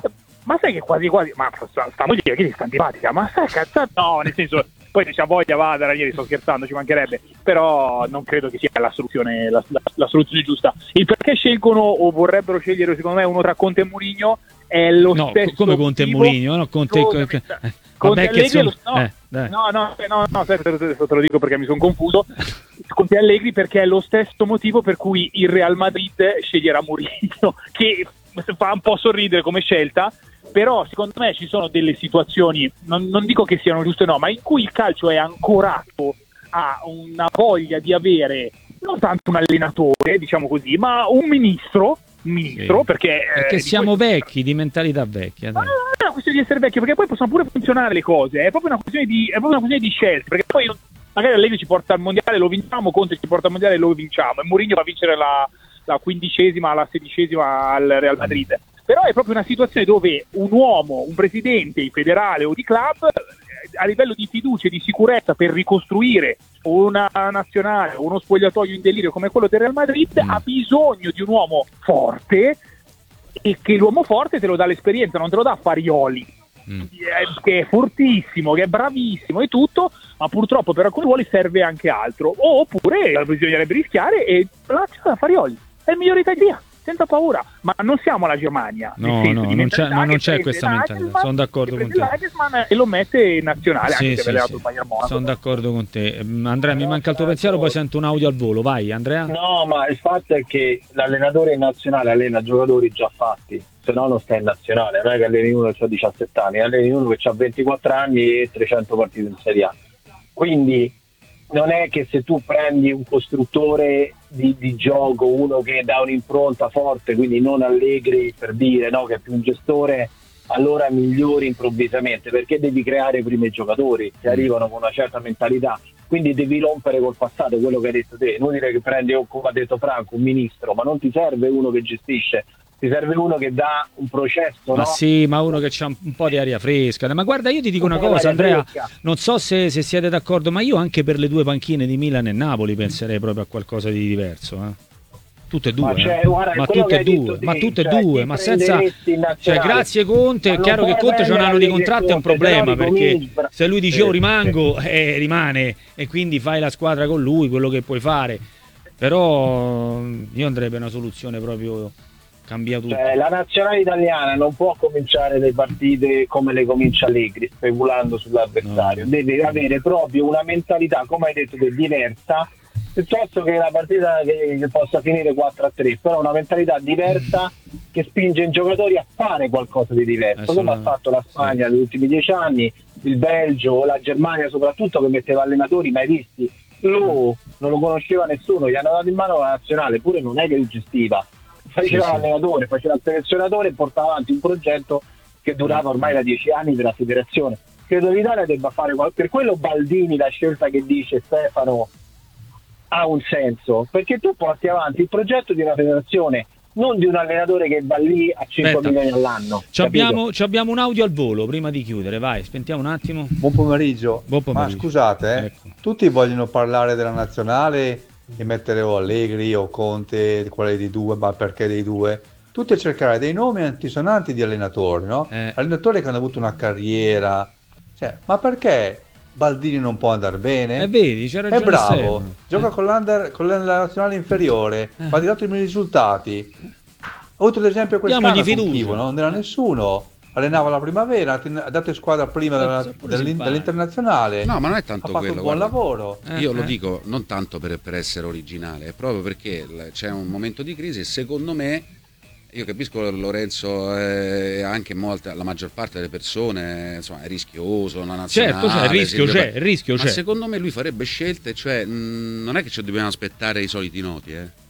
[SPEAKER 9] ma sai che quasi quasi, ma sta, sta moglie che ti sta antipatica, ma sai cazzato, no, nel senso, poi se c'ha voglia vada, Ranieri, sto scherzando, ci mancherebbe, però non credo che sia la soluzione, la, la, la soluzione giusta. Il perché scelgono o vorrebbero scegliere secondo me uno tra Conte e Mourinho è lo
[SPEAKER 3] no,
[SPEAKER 9] stesso
[SPEAKER 3] come Conte e Mourinho, no? Conte,
[SPEAKER 9] lo,
[SPEAKER 3] Conte,
[SPEAKER 9] eh,
[SPEAKER 3] Conte
[SPEAKER 9] Allegri
[SPEAKER 3] insomma,
[SPEAKER 9] lo, no,
[SPEAKER 3] eh, dai.
[SPEAKER 9] no, no, no, no, te, te, te, te lo dico perché mi sono confuso. Conte e Allegri perché è lo stesso motivo per cui il Real Madrid sceglierà Mourinho, che fa un po' sorridere come scelta, però secondo me ci sono delle situazioni, non, non dico che siano giuste o no, ma in cui il calcio è ancorato a una voglia di avere non tanto un allenatore, diciamo così, ma un ministro, un ministro
[SPEAKER 3] sì.
[SPEAKER 9] perché,
[SPEAKER 3] perché
[SPEAKER 9] eh,
[SPEAKER 3] siamo
[SPEAKER 9] questo...
[SPEAKER 3] vecchi, di mentalità vecchia.
[SPEAKER 9] Ma non è una questione di essere vecchi, perché poi possono pure funzionare le cose, è proprio una questione di, è proprio una questione di scelte, perché poi magari Allegri ci porta al mondiale, lo vinciamo, Conte ci porta al mondiale, lo vinciamo, e Mourinho va a vincere la, la quindicesima, la sedicesima al Real Madrid. Però è proprio una situazione dove un uomo, un presidente federale o di club, a livello di fiducia e di sicurezza per ricostruire una nazionale o uno spogliatoio in delirio come quello del Real Madrid, mm. ha bisogno di un uomo forte, e che l'uomo forte te lo dà l'esperienza, non te lo dà Farioli, mm. che è fortissimo, che è bravissimo e tutto, ma purtroppo per alcuni ruoli serve anche altro. Oppure bisognerebbe rischiare e lascia Farioli, è il migliore italiano, senza paura, ma non siamo la Germania.
[SPEAKER 3] No, no, non c'è, ma non c'è questa mentalità, sono d'accordo con te.
[SPEAKER 9] E lo mette in nazionale,
[SPEAKER 3] sì,
[SPEAKER 9] anche
[SPEAKER 3] sì,
[SPEAKER 9] se aveva
[SPEAKER 3] sì.
[SPEAKER 9] il Bayern Monaco.
[SPEAKER 3] Sono d'accordo con te. Andrea, mi manca il tuo pensiero, poi sento un audio al volo, vai Andrea.
[SPEAKER 10] No, ma il fatto è che l'allenatore in nazionale allena giocatori già fatti, se no non sta in nazionale, non è che alleni uno che ha diciassette anni, alleni uno che ha ventiquattro anni e trecento partite in Serie A. Quindi non è che se tu prendi un costruttore di, di gioco, uno che dà un'impronta forte, quindi non Allegri per dire, no, che è più un gestore, allora migliori improvvisamente, perché devi creare prima i giocatori che arrivano con una certa mentalità, quindi devi rompere col passato, quello che hai detto te. Non dire che prendi, come ha detto Franco, un ministro, ma non ti serve uno che gestisce, ti serve uno che dà un processo,
[SPEAKER 3] ma
[SPEAKER 10] no?
[SPEAKER 3] sì, ma uno che ha un po' di aria fresca. Ma guarda, io ti dico
[SPEAKER 10] Un
[SPEAKER 3] una
[SPEAKER 10] po'
[SPEAKER 3] cosa,
[SPEAKER 10] d'aria
[SPEAKER 3] Andrea,
[SPEAKER 10] fresca.
[SPEAKER 3] non so se, se siete d'accordo, ma io anche per le due panchine di Milan e Napoli penserei proprio a qualcosa di diverso, eh. Tutte e due,
[SPEAKER 10] Ma, cioè,
[SPEAKER 3] eh.
[SPEAKER 10] guarda,
[SPEAKER 3] ma
[SPEAKER 10] quello
[SPEAKER 3] tutte e
[SPEAKER 10] che hai
[SPEAKER 3] due,
[SPEAKER 10] detto
[SPEAKER 3] ma
[SPEAKER 10] te,
[SPEAKER 3] tutte e
[SPEAKER 10] cioè,
[SPEAKER 3] due,
[SPEAKER 10] ti
[SPEAKER 3] ma senza,
[SPEAKER 10] prenderesti in
[SPEAKER 3] cioè,
[SPEAKER 10] nazionale.
[SPEAKER 3] grazie Conte,
[SPEAKER 10] Ma
[SPEAKER 3] è
[SPEAKER 10] non
[SPEAKER 3] chiaro che
[SPEAKER 10] puoi
[SPEAKER 3] Conte c'ha un
[SPEAKER 10] prendere
[SPEAKER 3] anno di
[SPEAKER 10] Allegri e
[SPEAKER 3] contratto, è un
[SPEAKER 10] Conte,
[SPEAKER 3] problema,
[SPEAKER 10] se no
[SPEAKER 3] perché
[SPEAKER 10] ricominci, bra-
[SPEAKER 3] se lui dice
[SPEAKER 10] sì,
[SPEAKER 3] io rimango,
[SPEAKER 10] sì.
[SPEAKER 3] eh, rimane, e quindi fai la squadra con lui, quello che puoi fare. Però io andrei per una soluzione proprio cambia tutto.
[SPEAKER 10] Cioè, la nazionale italiana non può cominciare le partite come le comincia Allegri, speculando sull'avversario.
[SPEAKER 3] No.
[SPEAKER 10] Deve avere proprio una mentalità, come hai detto te, diversa, piuttosto che la partita che, che possa finire quattro a tre, però una mentalità diversa che spinge i giocatori a fare qualcosa di diverso,
[SPEAKER 3] Eh,
[SPEAKER 10] come
[SPEAKER 3] sono-
[SPEAKER 10] ha fatto la Spagna
[SPEAKER 3] sì.
[SPEAKER 10] negli ultimi dieci anni, il Belgio, la Germania soprattutto, che metteva allenatori mai visti. Lo non lo conosceva nessuno, gli hanno dato in mano la nazionale, pure non è che li gestiva, faceva
[SPEAKER 3] Sì, sì.
[SPEAKER 10] l'allenatore, faceva il selezionatore e portava avanti un progetto che durava ormai da dieci anni della federazione. Credo l'Italia debba fare qual- per quello Baldini, la scelta che dice Stefano, ha un senso, perché tu porti avanti il progetto di una federazione, non di un allenatore che va lì a cinque
[SPEAKER 3] Aspetta.
[SPEAKER 10] milioni all'anno.
[SPEAKER 3] Ci
[SPEAKER 10] capito?
[SPEAKER 3] abbiamo, ci abbiamo un audio al volo prima di chiudere, vai, spentiamo un attimo.
[SPEAKER 11] Buon pomeriggio.
[SPEAKER 3] Buon pomeriggio.
[SPEAKER 11] Ma scusate, eh,
[SPEAKER 3] Ecco.
[SPEAKER 11] tutti vogliono parlare della nazionale e mettere o Allegri o Conte, quale dei due, ma perché dei due? Tutti a cercare dei nomi antisonanti di allenatori, no?
[SPEAKER 3] Eh.
[SPEAKER 11] Allenatori che hanno avuto una carriera. Cioè, ma perché Baldini non può andare bene?
[SPEAKER 3] E vedi, c'è ragione
[SPEAKER 11] È bravo,
[SPEAKER 3] Stefano.
[SPEAKER 11] gioca
[SPEAKER 3] Eh.
[SPEAKER 11] con, l'under, con la nazionale inferiore,
[SPEAKER 3] Eh.
[SPEAKER 11] fa di ottimi risultati. Ho avuto l'esempio quest'anno
[SPEAKER 3] Diamogli
[SPEAKER 11] con
[SPEAKER 3] fiducia.
[SPEAKER 11] Chivo, no? Non era nessuno, allenava la primavera, ha dato in squadra prima della-
[SPEAKER 3] Pure
[SPEAKER 11] dell'in-
[SPEAKER 3] simpatico.
[SPEAKER 11] dell'internazionale.
[SPEAKER 4] No, ma non è
[SPEAKER 11] Ha
[SPEAKER 4] tanto
[SPEAKER 11] fatto
[SPEAKER 4] quello.
[SPEAKER 11] un buon
[SPEAKER 4] guarda.
[SPEAKER 11] lavoro.
[SPEAKER 3] Eh,
[SPEAKER 4] Io lo
[SPEAKER 3] eh.
[SPEAKER 4] dico non tanto per, per essere originale, è proprio perché l- c'è un momento di crisi e secondo me, io capisco Lorenzo e anche molta, la maggior parte delle persone, insomma, è rischioso, la nazionale.
[SPEAKER 3] Certo, c'è, il rischio
[SPEAKER 4] si
[SPEAKER 3] c'è,
[SPEAKER 4] deve-
[SPEAKER 3] il rischio
[SPEAKER 4] ma
[SPEAKER 3] c'è.
[SPEAKER 4] secondo me lui farebbe scelte, cioè mh, non è che ci dobbiamo aspettare i soliti noti, eh.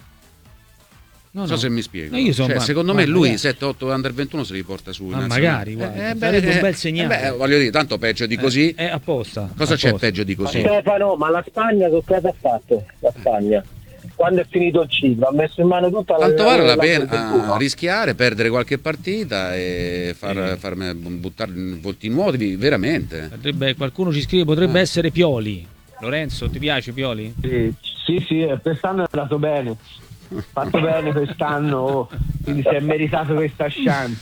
[SPEAKER 3] No,
[SPEAKER 4] Non so
[SPEAKER 3] no.
[SPEAKER 4] se mi spiego.
[SPEAKER 3] No, io sono-
[SPEAKER 4] Cioè,
[SPEAKER 3] ma-
[SPEAKER 4] secondo
[SPEAKER 3] ma
[SPEAKER 4] me lui
[SPEAKER 3] magari.
[SPEAKER 4] sette otto under ventuno se li porta su. in
[SPEAKER 3] Ma
[SPEAKER 4] nazionale.
[SPEAKER 3] magari, guarda,
[SPEAKER 4] Eh, beh,
[SPEAKER 3] sarebbe un
[SPEAKER 4] eh,
[SPEAKER 3] bel segnale.
[SPEAKER 4] eh, beh, voglio dire, tanto peggio di così.
[SPEAKER 3] È apposta.
[SPEAKER 4] Cosa c'è
[SPEAKER 3] apposta.
[SPEAKER 4] peggio di
[SPEAKER 10] Ma
[SPEAKER 4] così?
[SPEAKER 10] Stefano, ma la Spagna che cosa ha fatto? La Spagna, quando è finito il ciclo, ha messo in mano tutta la
[SPEAKER 4] Tanto vale la pena
[SPEAKER 10] ventuno.
[SPEAKER 4] ah, rischiare, perdere qualche partita e far,
[SPEAKER 3] Sì.
[SPEAKER 4] far buttare volti nuoti, veramente.
[SPEAKER 3] Potrebbe- qualcuno ci scrive, potrebbe
[SPEAKER 4] Eh.
[SPEAKER 3] essere Pioli. Lorenzo, ti piace Pioli?
[SPEAKER 8] Sì, sì, sì, quest'anno è andato bene. Fatto bene quest'anno, oh, quindi si è meritato questa chance.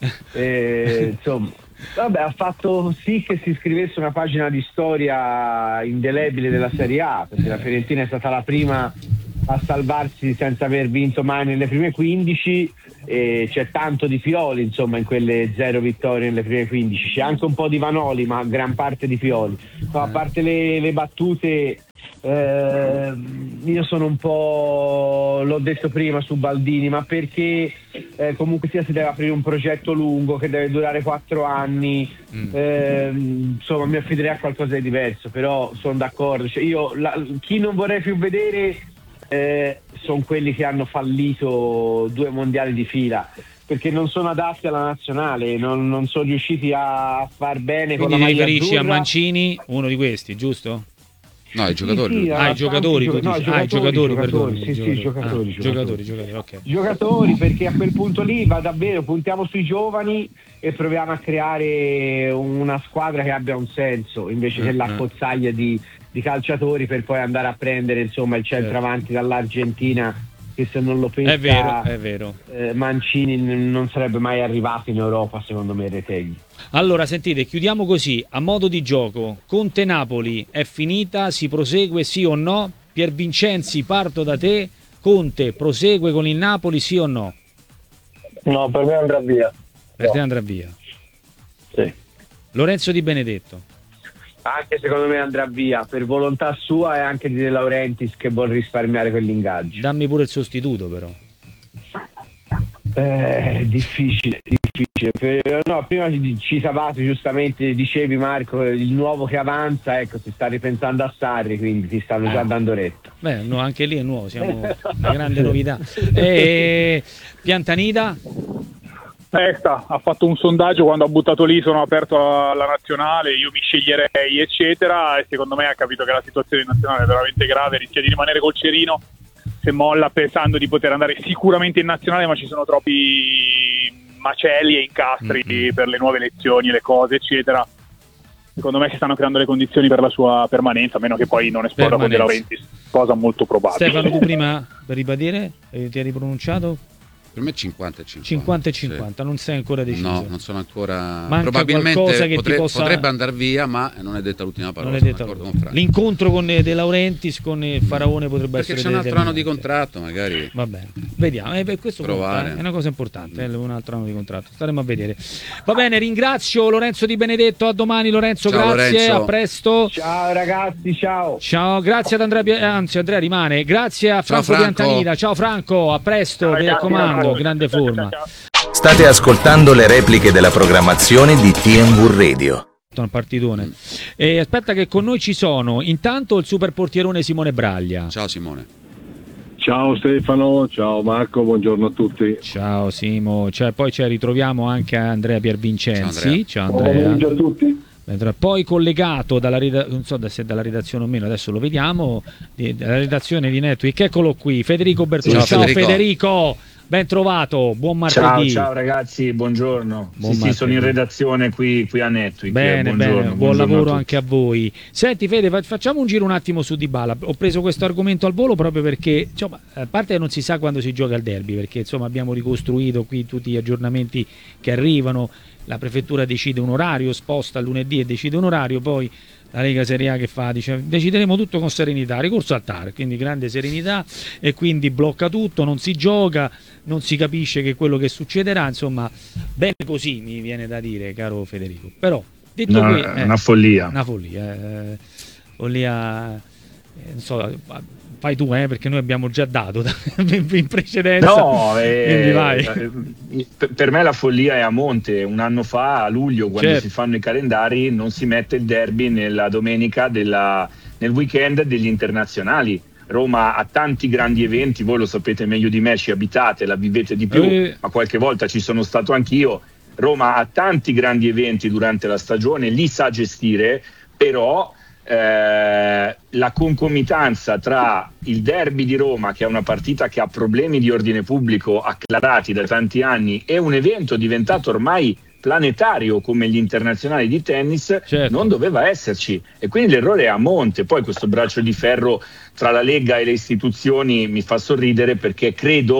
[SPEAKER 8] E, insomma, vabbè, ha fatto sì che si scrivesse una pagina di storia indelebile della Serie A, perché la Fiorentina è stata la prima a salvarsi senza aver vinto mai nelle prime quindici, e c'è tanto di Pioli insomma in quelle zero vittorie nelle prime quindici, c'è anche un po' di Vanoli ma gran parte di Pioli. No, a parte le, le battute, eh, io sono un po', l'ho detto prima su Baldini, ma perché eh, comunque sia si deve aprire un progetto lungo che deve durare quattro anni, mm. eh, insomma mi affiderei a qualcosa di diverso, però sono d'accordo, cioè, io la, chi non vorrei più vedere Eh, sono quelli che hanno fallito due mondiali di fila, perché non sono adatti alla nazionale, non, non sono riusciti a far bene. Quindi con la maglia
[SPEAKER 3] riferisci
[SPEAKER 8] azzurra.
[SPEAKER 3] a Mancini, uno di questi, giusto?
[SPEAKER 4] No, i giocatori.
[SPEAKER 8] Sì, sì,
[SPEAKER 3] ah, i giocatori,
[SPEAKER 8] gio- no,
[SPEAKER 3] ah,
[SPEAKER 8] giocatori,
[SPEAKER 3] i giocatori,
[SPEAKER 8] giocatori,
[SPEAKER 3] perdone,
[SPEAKER 8] sì,
[SPEAKER 3] giocatori.
[SPEAKER 8] sì, giocatori,
[SPEAKER 3] Ah,
[SPEAKER 8] giocatori.
[SPEAKER 3] giocatori, giocatori, ok.
[SPEAKER 8] Giocatori, perché a quel punto lì va davvero, puntiamo sui giovani e proviamo a creare una squadra che abbia un senso, invece
[SPEAKER 3] Mm,
[SPEAKER 8] che
[SPEAKER 3] mm.
[SPEAKER 8] l'accozzaglia di, di calciatori per poi andare a prendere insomma il centravanti dall'Argentina, che se non lo pensa
[SPEAKER 3] È vero, è vero.
[SPEAKER 8] eh, Mancini n- non sarebbe mai arrivato in Europa, secondo me, Retegui.
[SPEAKER 3] Allora, sentite, chiudiamo così, a modo di gioco, Conte-Napoli è finita, si prosegue sì o no? Pier Vincenzi, parto da te, Conte prosegue con il Napoli sì o no?
[SPEAKER 10] No, per me andrà via.
[SPEAKER 3] Per
[SPEAKER 10] No.
[SPEAKER 3] te andrà via.
[SPEAKER 10] Sì.
[SPEAKER 3] Lorenzo Di Benedetto.
[SPEAKER 8] Anche secondo me andrà via, per volontà sua e anche di De Laurentiis, che vuol risparmiare quell'ingaggio.
[SPEAKER 3] Dammi pure il sostituto però.
[SPEAKER 8] Eh, difficile, difficile. Per- no, prima ci citavate giustamente, dicevi Marco, il nuovo che avanza, ecco, si sta ripensando a Sarri, quindi ti stanno già
[SPEAKER 3] Eh.
[SPEAKER 8] dando retta.
[SPEAKER 3] Beh, no, anche lì è nuovo, siamo una grande novità. E Piantanida?
[SPEAKER 9] Testa ha fatto un sondaggio quando ha buttato lì, sono aperto alla nazionale, io mi sceglierei eccetera, e secondo me ha capito che la situazione nazionale è veramente grave, rischia di rimanere col cerino se molla, pensando di poter andare sicuramente in nazionale, ma ci sono troppi macelli e incastri mm-hmm. per le nuove elezioni, le cose eccetera. Secondo me si stanno creando le condizioni per la sua permanenza, a meno che poi non esploda con De Laurentiis, cosa molto probabile.
[SPEAKER 3] Stefano, tu prima per ribadire eh, ti hai ripronunciato?
[SPEAKER 4] Per me cinquanta e cinquanta.
[SPEAKER 3] cinquanta e cinquanta, sì. Non sei ancora deciso.
[SPEAKER 4] No, non sono ancora.
[SPEAKER 3] Manca
[SPEAKER 4] probabilmente
[SPEAKER 3] che
[SPEAKER 4] potre...
[SPEAKER 3] ti possa...
[SPEAKER 4] potrebbe andare via, ma non è detta l'ultima parola.
[SPEAKER 3] Non è detta con l'incontro con De Laurentiis, con il Faraone potrebbe
[SPEAKER 4] Perché
[SPEAKER 3] essere.
[SPEAKER 4] Perché c'è un altro anno di contratto, magari.
[SPEAKER 3] Va bene, vediamo. Eh, questo
[SPEAKER 4] provare.
[SPEAKER 3] Conta, eh. È una cosa importante, mm. un altro anno di contratto. Staremo a vedere. Va bene, ringrazio Lorenzo Di Benedetto. A domani, Lorenzo.
[SPEAKER 4] Ciao,
[SPEAKER 3] grazie.
[SPEAKER 4] Lorenzo.
[SPEAKER 3] A presto.
[SPEAKER 8] Ciao ragazzi, ciao.
[SPEAKER 3] Ciao, grazie ad Andrea. Eh, anzi, Andrea rimane. Grazie a Franco,
[SPEAKER 4] Franco.
[SPEAKER 3] Piantanida. Ciao Franco, a presto.
[SPEAKER 9] Ciao,
[SPEAKER 3] Mi
[SPEAKER 9] ragazzi,
[SPEAKER 3] raccomando,
[SPEAKER 9] ciao.
[SPEAKER 3] grande forma.
[SPEAKER 7] State ascoltando le repliche della programmazione di T M V Radio.
[SPEAKER 3] Un partitone. E aspetta che con noi ci sono intanto il super portierone Simone Braglia.
[SPEAKER 4] Ciao Simone.
[SPEAKER 12] Ciao Stefano, ciao Marco, buongiorno a tutti.
[SPEAKER 3] Ciao Simo, cioè, poi ci ritroviamo anche a Andrea Piervincenzi. Ciao Andrea.
[SPEAKER 12] Ciao Andrea. Ciao a tutti.
[SPEAKER 3] Poi collegato dalla redazione, non so se dalla redazione o meno, adesso lo vediamo, dalla redazione di Network, eccolo qui, Federico Bertoni. Ciao, ciao Federico. Federico. Ben trovato, buon martedì.
[SPEAKER 13] Ciao, ciao ragazzi, buongiorno.
[SPEAKER 3] Buon
[SPEAKER 13] sì, sì, sono in redazione qui, qui a Network.
[SPEAKER 3] Bene,
[SPEAKER 13] buongiorno,
[SPEAKER 3] bene, buon
[SPEAKER 13] buongiorno
[SPEAKER 3] lavoro
[SPEAKER 13] a
[SPEAKER 3] anche a voi. Senti Fede, facciamo un giro un attimo su Dybala. Ho preso questo argomento al volo proprio perché, insomma, a parte che non si sa quando si gioca il derby, perché insomma abbiamo ricostruito qui tutti gli aggiornamenti che arrivano, la prefettura decide un orario, sposta a lunedì e decide un orario, poi la Lega Serie A che fa? Dice decideremo tutto con serenità, ricorso al T A R, quindi grande serenità, e quindi blocca tutto, non si gioca, non si capisce che quello che succederà, insomma, bene così mi viene da dire, caro Federico. Però detto
[SPEAKER 13] no,
[SPEAKER 3] che è
[SPEAKER 13] eh, una follia,
[SPEAKER 3] una follia, eh, follia, eh, non so, fai tu, eh, perché noi abbiamo già dato in precedenza.
[SPEAKER 13] No, eh,
[SPEAKER 3] vai.
[SPEAKER 13] Per me la follia è a monte. Un anno fa, a luglio, quando
[SPEAKER 3] certo.
[SPEAKER 13] si fanno i calendari, non si mette il derby nella domenica della, nel weekend degli internazionali. Roma ha tanti grandi eventi, voi lo sapete meglio di me, ci abitate, la vivete di più,
[SPEAKER 3] eh.
[SPEAKER 13] ma qualche volta ci sono stato anch'io. Roma ha tanti grandi eventi durante la stagione, li sa gestire, però Eh, la concomitanza tra il derby di Roma, che è una partita che ha problemi di ordine pubblico acclarati da tanti anni, e un evento diventato ormai planetario come gli internazionali di tennis, certo. non doveva esserci, e quindi l'errore è a monte. Poi questo braccio di ferro tra la Lega e le istituzioni mi fa sorridere, perché credo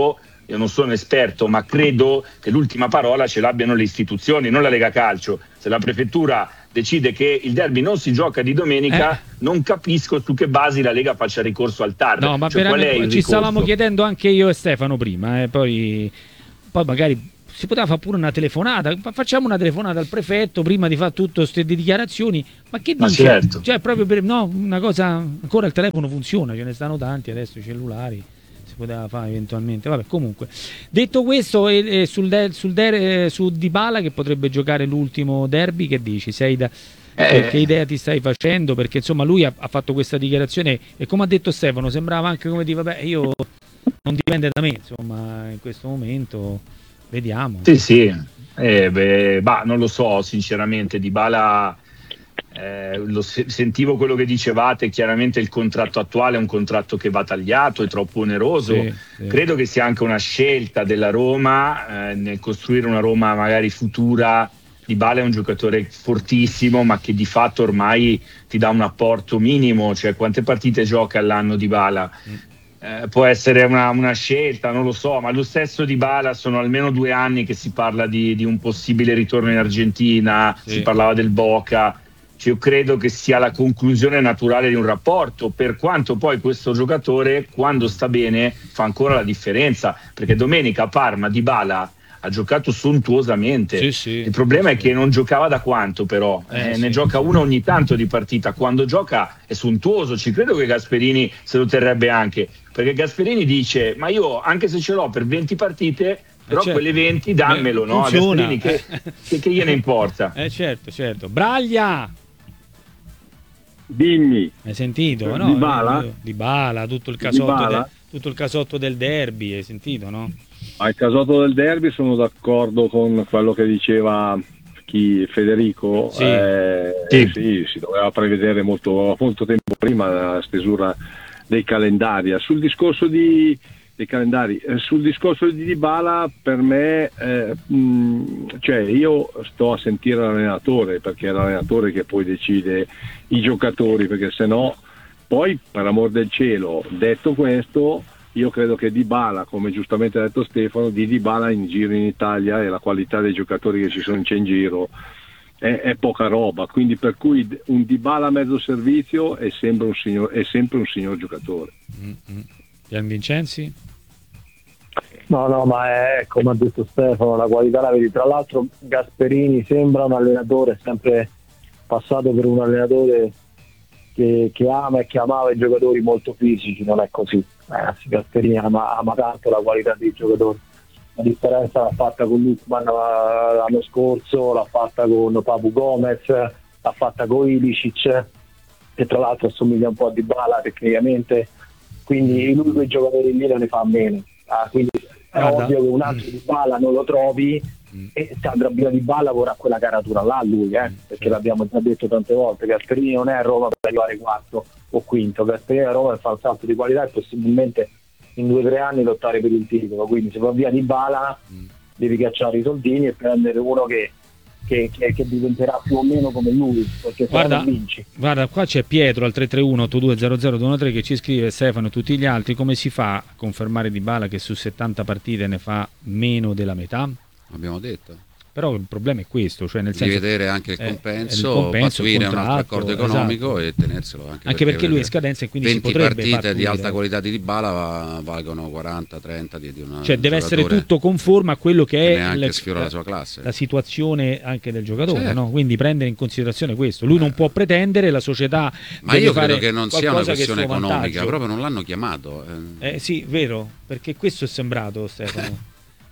[SPEAKER 13] io non sono esperto, ma credo che l'ultima parola ce l'abbiano le istituzioni, non la Lega Calcio. Se la prefettura decide che il derby non si gioca di domenica, eh. non capisco su che basi la Lega faccia ricorso al T A R.
[SPEAKER 3] No, ma
[SPEAKER 13] cioè, qual è il
[SPEAKER 3] ci
[SPEAKER 13] ricorso?
[SPEAKER 3] stavamo chiedendo anche io e Stefano prima, eh, poi, poi magari si poteva fare pure una telefonata, facciamo una telefonata al prefetto prima di fare tutte queste dichiarazioni, ma che
[SPEAKER 13] ma
[SPEAKER 3] dice?
[SPEAKER 13] Certo.
[SPEAKER 3] Cioè proprio per, no, una cosa, ancora il telefono funziona, ce ne stanno tanti adesso, i cellulari, si poteva fare eventualmente, vabbè, comunque. Detto questo, eh, sul, de, sul de, eh, su Dybala che potrebbe giocare l'ultimo derby, che dici? Sei da, eh. Che idea ti stai facendo? Perché insomma lui ha, ha fatto questa dichiarazione e come ha detto Stefano, sembrava anche come dire, vabbè, io non dipende da me, insomma, in questo momento vediamo.
[SPEAKER 13] Sì, sì, eh, beh, bah, non lo so, sinceramente, Dybala, eh, lo se- sentivo quello che dicevate, chiaramente il contratto attuale è un contratto che va tagliato, è troppo oneroso,
[SPEAKER 3] sì, sì.
[SPEAKER 13] Credo che sia anche una scelta della Roma, eh, nel costruire una Roma magari futura. Dybala è un giocatore fortissimo, ma che di fatto ormai ti dà un apporto minimo, cioè quante partite gioca all'anno Dybala? Mm. Eh, può essere una, una scelta, non lo so, ma lo stesso Dybala sono almeno due anni che si parla di, di un possibile ritorno in Argentina, sì. Si parlava del Boca, cioè, io credo che sia la conclusione naturale di un rapporto, per quanto poi questo giocatore quando sta bene fa ancora la differenza, perché domenica a Parma Dybala ha giocato sontuosamente,
[SPEAKER 3] sì, sì,
[SPEAKER 13] il problema
[SPEAKER 3] sì.
[SPEAKER 13] è che non giocava da quanto però, eh,
[SPEAKER 3] eh,
[SPEAKER 13] ne
[SPEAKER 3] sì,
[SPEAKER 13] gioca
[SPEAKER 3] sì.
[SPEAKER 13] una ogni tanto di partita, quando gioca è sontuoso, ci credo che Gasperini se lo terrebbe anche, perché Gasperini dice ma io anche se ce l'ho per venti partite, però
[SPEAKER 3] eh certo.
[SPEAKER 13] quelle venti dammelo, no? A Gasperini che, che, che gliene importa.
[SPEAKER 3] Eh certo, certo. Braglia!
[SPEAKER 12] Dimmi.
[SPEAKER 3] Hai sentito? No?
[SPEAKER 12] Dybala?
[SPEAKER 3] Dybala, tutto il casotto,
[SPEAKER 12] Dybala?
[SPEAKER 3] de, tutto il casotto del derby, hai sentito, no?
[SPEAKER 12] Al casotto del derby sono d'accordo con quello che diceva chi Federico,
[SPEAKER 3] sì.
[SPEAKER 12] Eh, sì. Sì, si doveva prevedere molto, molto tempo prima la stesura dei calendari. Sul discorso di dei calendari, eh, sul discorso di Dybala, per me eh, mh, cioè io sto a sentire l'allenatore, perché è l'allenatore che poi decide i giocatori, perché se no poi, per amor del cielo, detto questo, io credo che Dybala, come giustamente ha detto Stefano, di Dybala in giro in Italia e la qualità dei giocatori che ci sono c'è in giro è, è poca roba, quindi per cui un Dybala a mezzo servizio è sempre un signor, è sempre un signor giocatore.
[SPEAKER 3] Mm-hmm. Gian Vincenzi?
[SPEAKER 10] No, no, ma è come ha detto Stefano, la qualità la vedi. Tra l'altro Gasperini sembra un allenatore sempre passato per un allenatore che, che ama e che amava i giocatori molto fisici, non è così. Eh, Gasperini ama, ama tanto la qualità dei giocatori. La differenza l'ha fatta con Lukman l'anno scorso, l'ha fatta con Papu Gomez, l'ha fatta con Ilicic, che tra l'altro assomiglia un po' a Dybala tecnicamente, quindi lui quei giocatori lì non ne fa a meno. Ah, quindi è
[SPEAKER 3] Guarda.
[SPEAKER 10] ovvio che un altro Dybala non lo trovi, mm. e Sandro Bino Dybala vorrà quella caratura là lui, eh, perché mm. l'abbiamo già detto tante volte, Gasperini non è a Roma per arrivare quarto o quinto, Gasperini a Roma per fare un salto di qualità e possibilmente in due o tre anni lottare per il titolo, quindi se va via Dybala mm. devi cacciare i soldini e prendere uno che Che, che, che diventerà più o meno come lui, perché se
[SPEAKER 3] guarda,
[SPEAKER 10] non vinci.
[SPEAKER 3] Guarda, qua c'è Pietro al tre tre uno otto due zero zero due uno tre che ci scrive: Stefano e tutti gli altri, come si fa a confermare Dybala che su settanta partite ne fa meno della metà?
[SPEAKER 4] Abbiamo detto.
[SPEAKER 3] Però il problema è questo, cioè nel
[SPEAKER 4] di
[SPEAKER 3] senso
[SPEAKER 4] vedere anche il compenso,
[SPEAKER 3] eh, il compenso
[SPEAKER 4] pattuire
[SPEAKER 3] il
[SPEAKER 4] un altro accordo economico, esatto, e tenerselo anche,
[SPEAKER 3] anche perché, perché lui è in scadenza e quindi si potrebbe
[SPEAKER 4] venti partite
[SPEAKER 3] pattuire.
[SPEAKER 4] Di alta qualità di Dybala valgono quaranta trenta di, di una,
[SPEAKER 3] cioè deve essere tutto conforme a quello che,
[SPEAKER 4] che
[SPEAKER 3] è
[SPEAKER 4] neanche
[SPEAKER 3] la,
[SPEAKER 4] sfiora la sua classe,
[SPEAKER 3] la situazione anche del giocatore,
[SPEAKER 4] certo,
[SPEAKER 3] no? Quindi prendere in considerazione questo, lui eh. non può pretendere, la società
[SPEAKER 4] ma
[SPEAKER 3] deve
[SPEAKER 4] io
[SPEAKER 3] fare
[SPEAKER 4] credo che non sia una questione economica,
[SPEAKER 3] vantaggio.
[SPEAKER 4] Proprio non l'hanno chiamato,
[SPEAKER 3] eh. eh sì, vero, perché questo è sembrato, Stefano.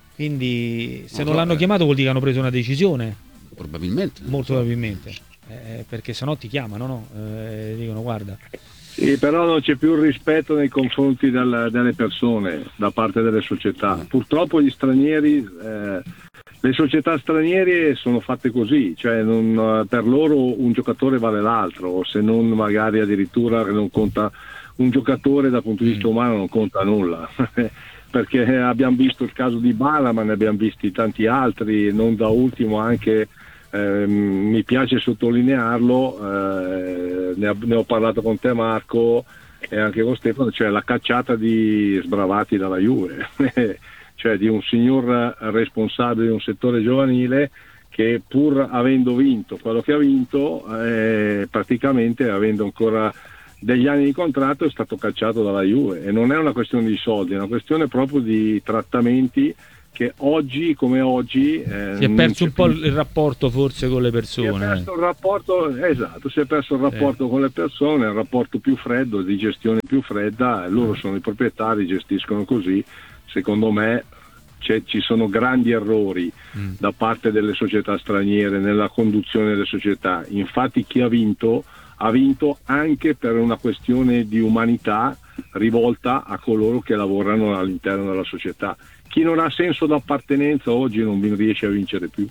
[SPEAKER 3] Quindi se non,
[SPEAKER 4] non so,
[SPEAKER 3] l'hanno
[SPEAKER 4] eh.
[SPEAKER 3] chiamato vuol dire che hanno preso una decisione.
[SPEAKER 4] Probabilmente.
[SPEAKER 3] Molto
[SPEAKER 4] so.
[SPEAKER 3] probabilmente. Eh, perché sennò ti chiamano, no? Eh, dicono guarda.
[SPEAKER 12] Sì, però non c'è più rispetto nei confronti del, delle persone da parte delle società.
[SPEAKER 4] Mm.
[SPEAKER 12] Purtroppo gli stranieri, eh, le società straniere sono fatte così, cioè non, per loro un giocatore vale l'altro, o se non magari addirittura non conta un giocatore dal punto di vista mm. umano non conta nulla. Perché abbiamo visto il caso di Dybala, ma ne abbiamo visti tanti altri, non da ultimo anche, eh, mi piace sottolinearlo, eh, ne, ne ho parlato con te Marco e anche con Stefano, cioè la cacciata di sbravati dalla Juve. cioè di un signor responsabile di un settore giovanile che pur avendo vinto quello che ha vinto, eh, praticamente avendo ancora degli anni di contratto, è stato cacciato dalla Juve. E non è una questione di soldi, è una questione proprio di trattamenti che oggi come oggi eh,
[SPEAKER 3] si è perso un po' il rapporto forse con le persone.
[SPEAKER 12] Si è perso il rapporto, esatto, si è perso il rapporto
[SPEAKER 3] eh.
[SPEAKER 12] con le persone, il rapporto più freddo, di gestione più fredda. Loro sono i proprietari, gestiscono così. Secondo me c'è, ci sono grandi errori mm. da parte delle società straniere nella conduzione delle società. Infatti chi ha vinto ha vinto anche per una questione di umanità rivolta a coloro che lavorano all'interno della società. Chi non ha senso d'appartenenza oggi non riesce a vincere più.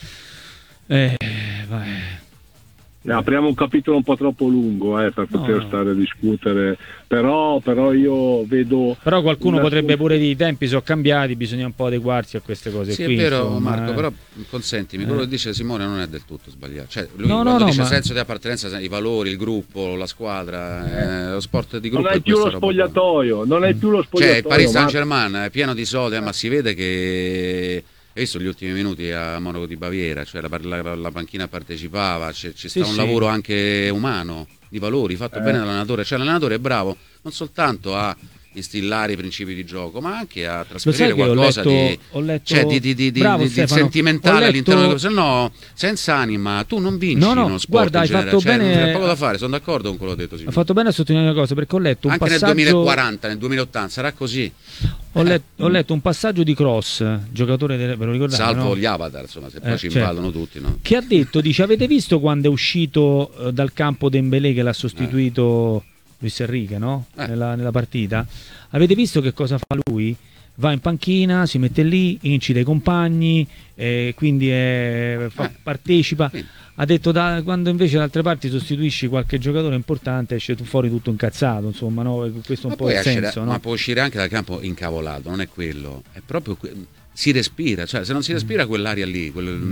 [SPEAKER 3] Eh, vai.
[SPEAKER 12] Apriamo un capitolo un po' troppo lungo eh, per poter no, no. stare a discutere, però, però io vedo...
[SPEAKER 3] Però qualcuno potrebbe pure dire i tempi sono cambiati, bisogna un po' adeguarsi a queste cose
[SPEAKER 4] sì,
[SPEAKER 3] qui.
[SPEAKER 4] Sì, è vero
[SPEAKER 3] insomma,
[SPEAKER 4] Marco,
[SPEAKER 3] eh.
[SPEAKER 4] però consentimi, quello che dice Simone non è del tutto sbagliato. Cioè, lui
[SPEAKER 3] no,
[SPEAKER 4] quando
[SPEAKER 3] no,
[SPEAKER 4] dice
[SPEAKER 3] no,
[SPEAKER 4] senso di appartenenza, i valori, il gruppo, la squadra, eh, lo sport di gruppo...
[SPEAKER 12] Non è più lo spogliatoio, non è più lo spogliatoio.
[SPEAKER 4] Cioè, il Paris Saint-Germain è pieno di soldi, ma si vede che... Hai visto gli ultimi minuti a Monaco di Baviera, cioè la, la, la panchina partecipava, c'è, c'è
[SPEAKER 3] sì,
[SPEAKER 4] sta un
[SPEAKER 3] sì.
[SPEAKER 4] lavoro anche umano, di valori, fatto eh. bene dall'allenatore, cioè l'allenatore è bravo non soltanto a instillare i principi di gioco, ma anche a trasferire qualcosa
[SPEAKER 3] letto,
[SPEAKER 4] di,
[SPEAKER 3] ho letto...
[SPEAKER 4] cioè, di, di, di,
[SPEAKER 3] Bravo,
[SPEAKER 4] di, di sentimentale
[SPEAKER 3] letto...
[SPEAKER 4] all'interno delle cose, se no senza anima tu non vinci
[SPEAKER 3] no, no,
[SPEAKER 4] uno sport
[SPEAKER 3] guarda, hai fatto
[SPEAKER 4] cioè,
[SPEAKER 3] bene...
[SPEAKER 4] c'è poco da fare, sono d'accordo con quello che ha detto Simone.
[SPEAKER 3] Ha fatto bene a sottolineare una cosa, perché ho letto un
[SPEAKER 4] anche
[SPEAKER 3] passaggio...
[SPEAKER 4] nel duemilaquaranta, nel duemilaottanta sarà così.
[SPEAKER 3] Ho, let, ho letto un passaggio di Cross, giocatore delle, ve lo ricordate,
[SPEAKER 4] salvo
[SPEAKER 3] no?
[SPEAKER 4] gli avatar, insomma, se poi
[SPEAKER 3] eh,
[SPEAKER 4] ci
[SPEAKER 3] certo.
[SPEAKER 4] invallano tutti, no?
[SPEAKER 3] Che ha detto, dice, avete visto quando è uscito uh, dal campo Dembélé che l'ha sostituito eh. Luis Enrique, no? Eh. Nella, nella partita, avete visto che cosa fa lui? Va in panchina, si mette lì, incita i compagni, eh, quindi è, fa, eh. partecipa. Sì. Ha detto da, quando invece da altre parti sostituisci qualche giocatore importante esce fuori tutto incazzato, insomma, no? Questo è un
[SPEAKER 4] ma
[SPEAKER 3] po' il senso,
[SPEAKER 4] da,
[SPEAKER 3] no?
[SPEAKER 4] Ma può uscire anche dal campo incavolato, non è quello, è proprio que- si respira, cioè se non si respira quell'aria lì, quel, mm.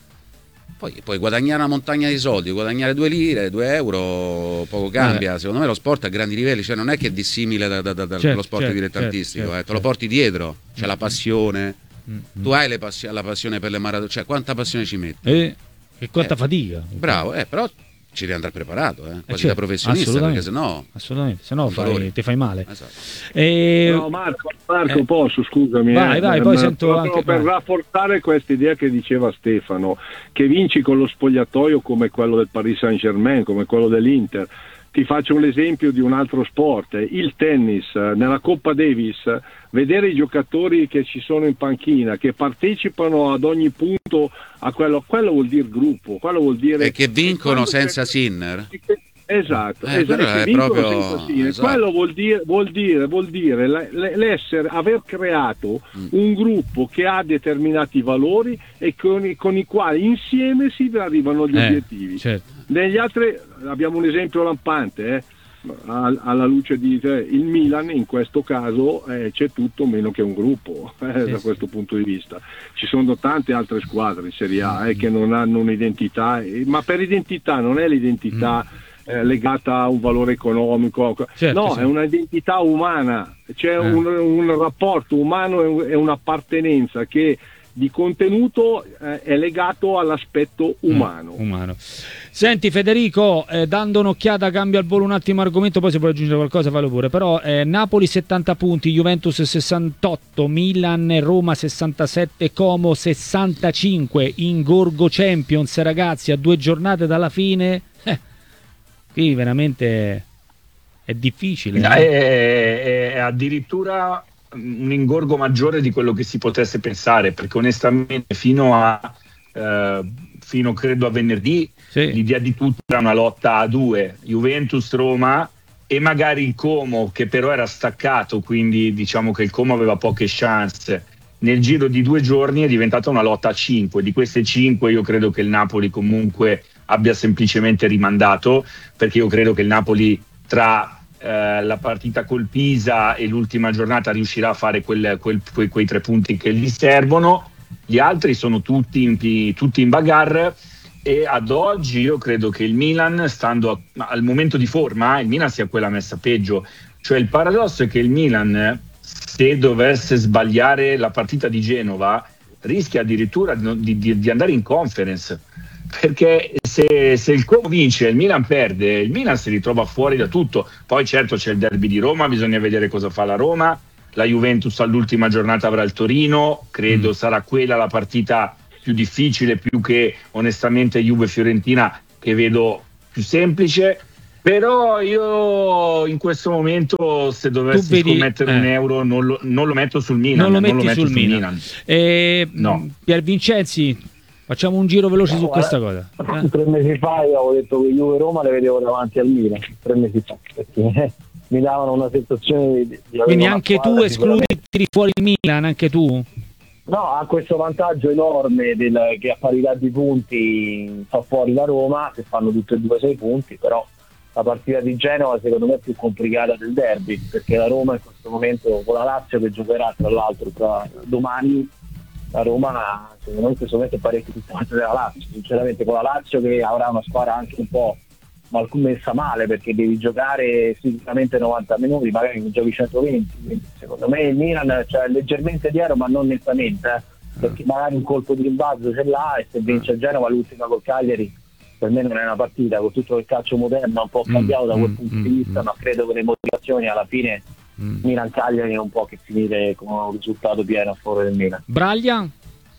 [SPEAKER 4] poi puoi guadagnare una montagna di soldi, guadagnare due lire, due euro, poco cambia. Eh. Secondo me lo sport a grandi livelli, cioè non è che è dissimile da, da, da, dallo
[SPEAKER 3] certo,
[SPEAKER 4] sport
[SPEAKER 3] certo,
[SPEAKER 4] dilettantistico,
[SPEAKER 3] certo,
[SPEAKER 4] eh, te
[SPEAKER 3] certo.
[SPEAKER 4] lo porti dietro, c'è mm. la passione,
[SPEAKER 3] mm.
[SPEAKER 4] tu hai le passi- la passione per le maratone, cioè quanta passione ci metti?
[SPEAKER 3] Eh. E quanta
[SPEAKER 4] eh,
[SPEAKER 3] fatica.
[SPEAKER 4] Bravo, eh, però ci devi andare preparato, eh, quasi
[SPEAKER 3] eh certo,
[SPEAKER 4] da professionista, perché sennò
[SPEAKER 3] assolutamente, sennò fai, ti fai male.
[SPEAKER 4] Esatto.
[SPEAKER 12] E... No, Marco, Marco eh. posso, scusami.
[SPEAKER 3] Vai,
[SPEAKER 12] eh,
[SPEAKER 3] vai, poi sento anche
[SPEAKER 12] per vai. rafforzare questa idea che diceva Stefano, che vinci con lo spogliatoio come quello del Paris Saint-Germain, come quello dell'Inter. Ti faccio un esempio di un altro sport, il tennis. Nella Coppa Davis, vedere i giocatori che ci sono in panchina, che partecipano ad ogni punto a quello, quello vuol dire gruppo, quello vuol dire...
[SPEAKER 4] E che vincono senza Sinner?
[SPEAKER 12] Esatto,
[SPEAKER 4] eh,
[SPEAKER 12] esatto
[SPEAKER 4] è
[SPEAKER 12] che
[SPEAKER 4] proprio...
[SPEAKER 12] esatto. Quello vuol dire, vuol dire, vuol dire l'essere, aver creato mm. un gruppo che ha determinati valori e con i, con i quali insieme si arrivano agli
[SPEAKER 3] eh,
[SPEAKER 12] obiettivi.
[SPEAKER 3] Certo.
[SPEAKER 12] Negli altri abbiamo un esempio lampante, eh? alla luce di eh, il Milan in questo caso eh, c'è tutto meno che un gruppo eh, sì, da questo sì. punto di vista. Ci sono tante altre squadre in Serie A eh, che non hanno un'identità, eh, ma per identità non è l'identità mm. Eh, legata a un valore economico,
[SPEAKER 3] certo,
[SPEAKER 12] no,
[SPEAKER 3] sì.
[SPEAKER 12] è un'identità umana, c'è eh. un, un rapporto umano e un'appartenenza che di contenuto eh, è legato all'aspetto umano.
[SPEAKER 3] Mm, umano. Senti Federico, eh, dando un'occhiata, cambio al volo un attimo argomento, poi se puoi aggiungere qualcosa fallo pure, però eh, Napoli settanta punti, Juventus sessantotto, Milan e Roma sessantasette, Como sessantacinque, in Gorgo Champions, ragazzi, a due giornate dalla fine. Eh. Qui veramente è difficile.
[SPEAKER 13] È, è, è addirittura un ingorgo maggiore di quello che si potesse pensare, perché onestamente fino a eh, fino credo a venerdì sì. l'idea di tutto era una lotta a due, Juventus-Roma e magari il Como, che però era staccato, quindi diciamo che il Como aveva poche chance. Nel giro di due giorni è diventata una lotta a cinque. Di queste cinque io credo che il Napoli comunque abbia semplicemente rimandato, perché io credo che il Napoli tra eh, la partita col Pisa e l'ultima giornata riuscirà a fare quel, quel, quei, quei tre punti che gli servono. Gli altri sono tutti in, tutti in bagarre e ad oggi io credo che il Milan, stando a, al momento di forma, il Milan sia quella messa peggio. Cioè il paradosso è che il Milan se dovesse sbagliare la partita di Genova, rischia addirittura di, di, di andare in conference, perché se, se il Como vince e il Milan perde, il Milan si ritrova fuori da tutto. Poi certo c'è il derby di Roma, bisogna vedere cosa fa la Roma, la Juventus all'ultima giornata avrà il Torino, credo mm. sarà quella la partita più difficile, più che onestamente Juve-Fiorentina, che vedo più semplice. Però io in questo momento, se dovessi vedi, scommettere eh. un euro, non lo, non lo metto sul Milan.
[SPEAKER 3] Non lo metti
[SPEAKER 13] non lo metto
[SPEAKER 3] sul,
[SPEAKER 13] sul
[SPEAKER 3] Milan.
[SPEAKER 13] Milan.
[SPEAKER 3] Eh,
[SPEAKER 13] no.
[SPEAKER 3] Pier Vincenzi, facciamo un giro veloce no, su questa cosa.
[SPEAKER 10] Eh? Tre mesi fa io avevo detto che Juve Roma le vedevo davanti al Milan, tre mesi fa, perché mi davano una sensazione di, di
[SPEAKER 3] Quindi anche tu escludi, tiri fuori il Milan, anche tu?
[SPEAKER 10] No, ha questo vantaggio enorme del, che a parità di punti fa fuori la Roma, che fanno tutte e due sei punti, però la partita di Genova secondo me è più complicata del derby, perché la Roma in questo momento, con la Lazio che giocherà tra l'altro tra domani, la Roma secondo me in questo momento è parecchio più forte della Lazio, sinceramente, con la Lazio che avrà una squadra anche un po' mal messa male, perché devi giocare sicuramente novanta minuti, magari ne giochi centoventi, quindi secondo me il Milan cioè, leggermente dietro ma non nettamente, eh, perché magari un colpo di rimbalzo ce l'ha, e se vince il Genova l'ultima col Cagliari per me non è una partita, con tutto il calcio moderno un po' cambiato mm, da quel mm, punto mm, di vista, mm. ma credo che le motivazioni alla fine mm. Milan-Cagliari non può che finire con un risultato pieno a favore del Milan.
[SPEAKER 3] Braglia?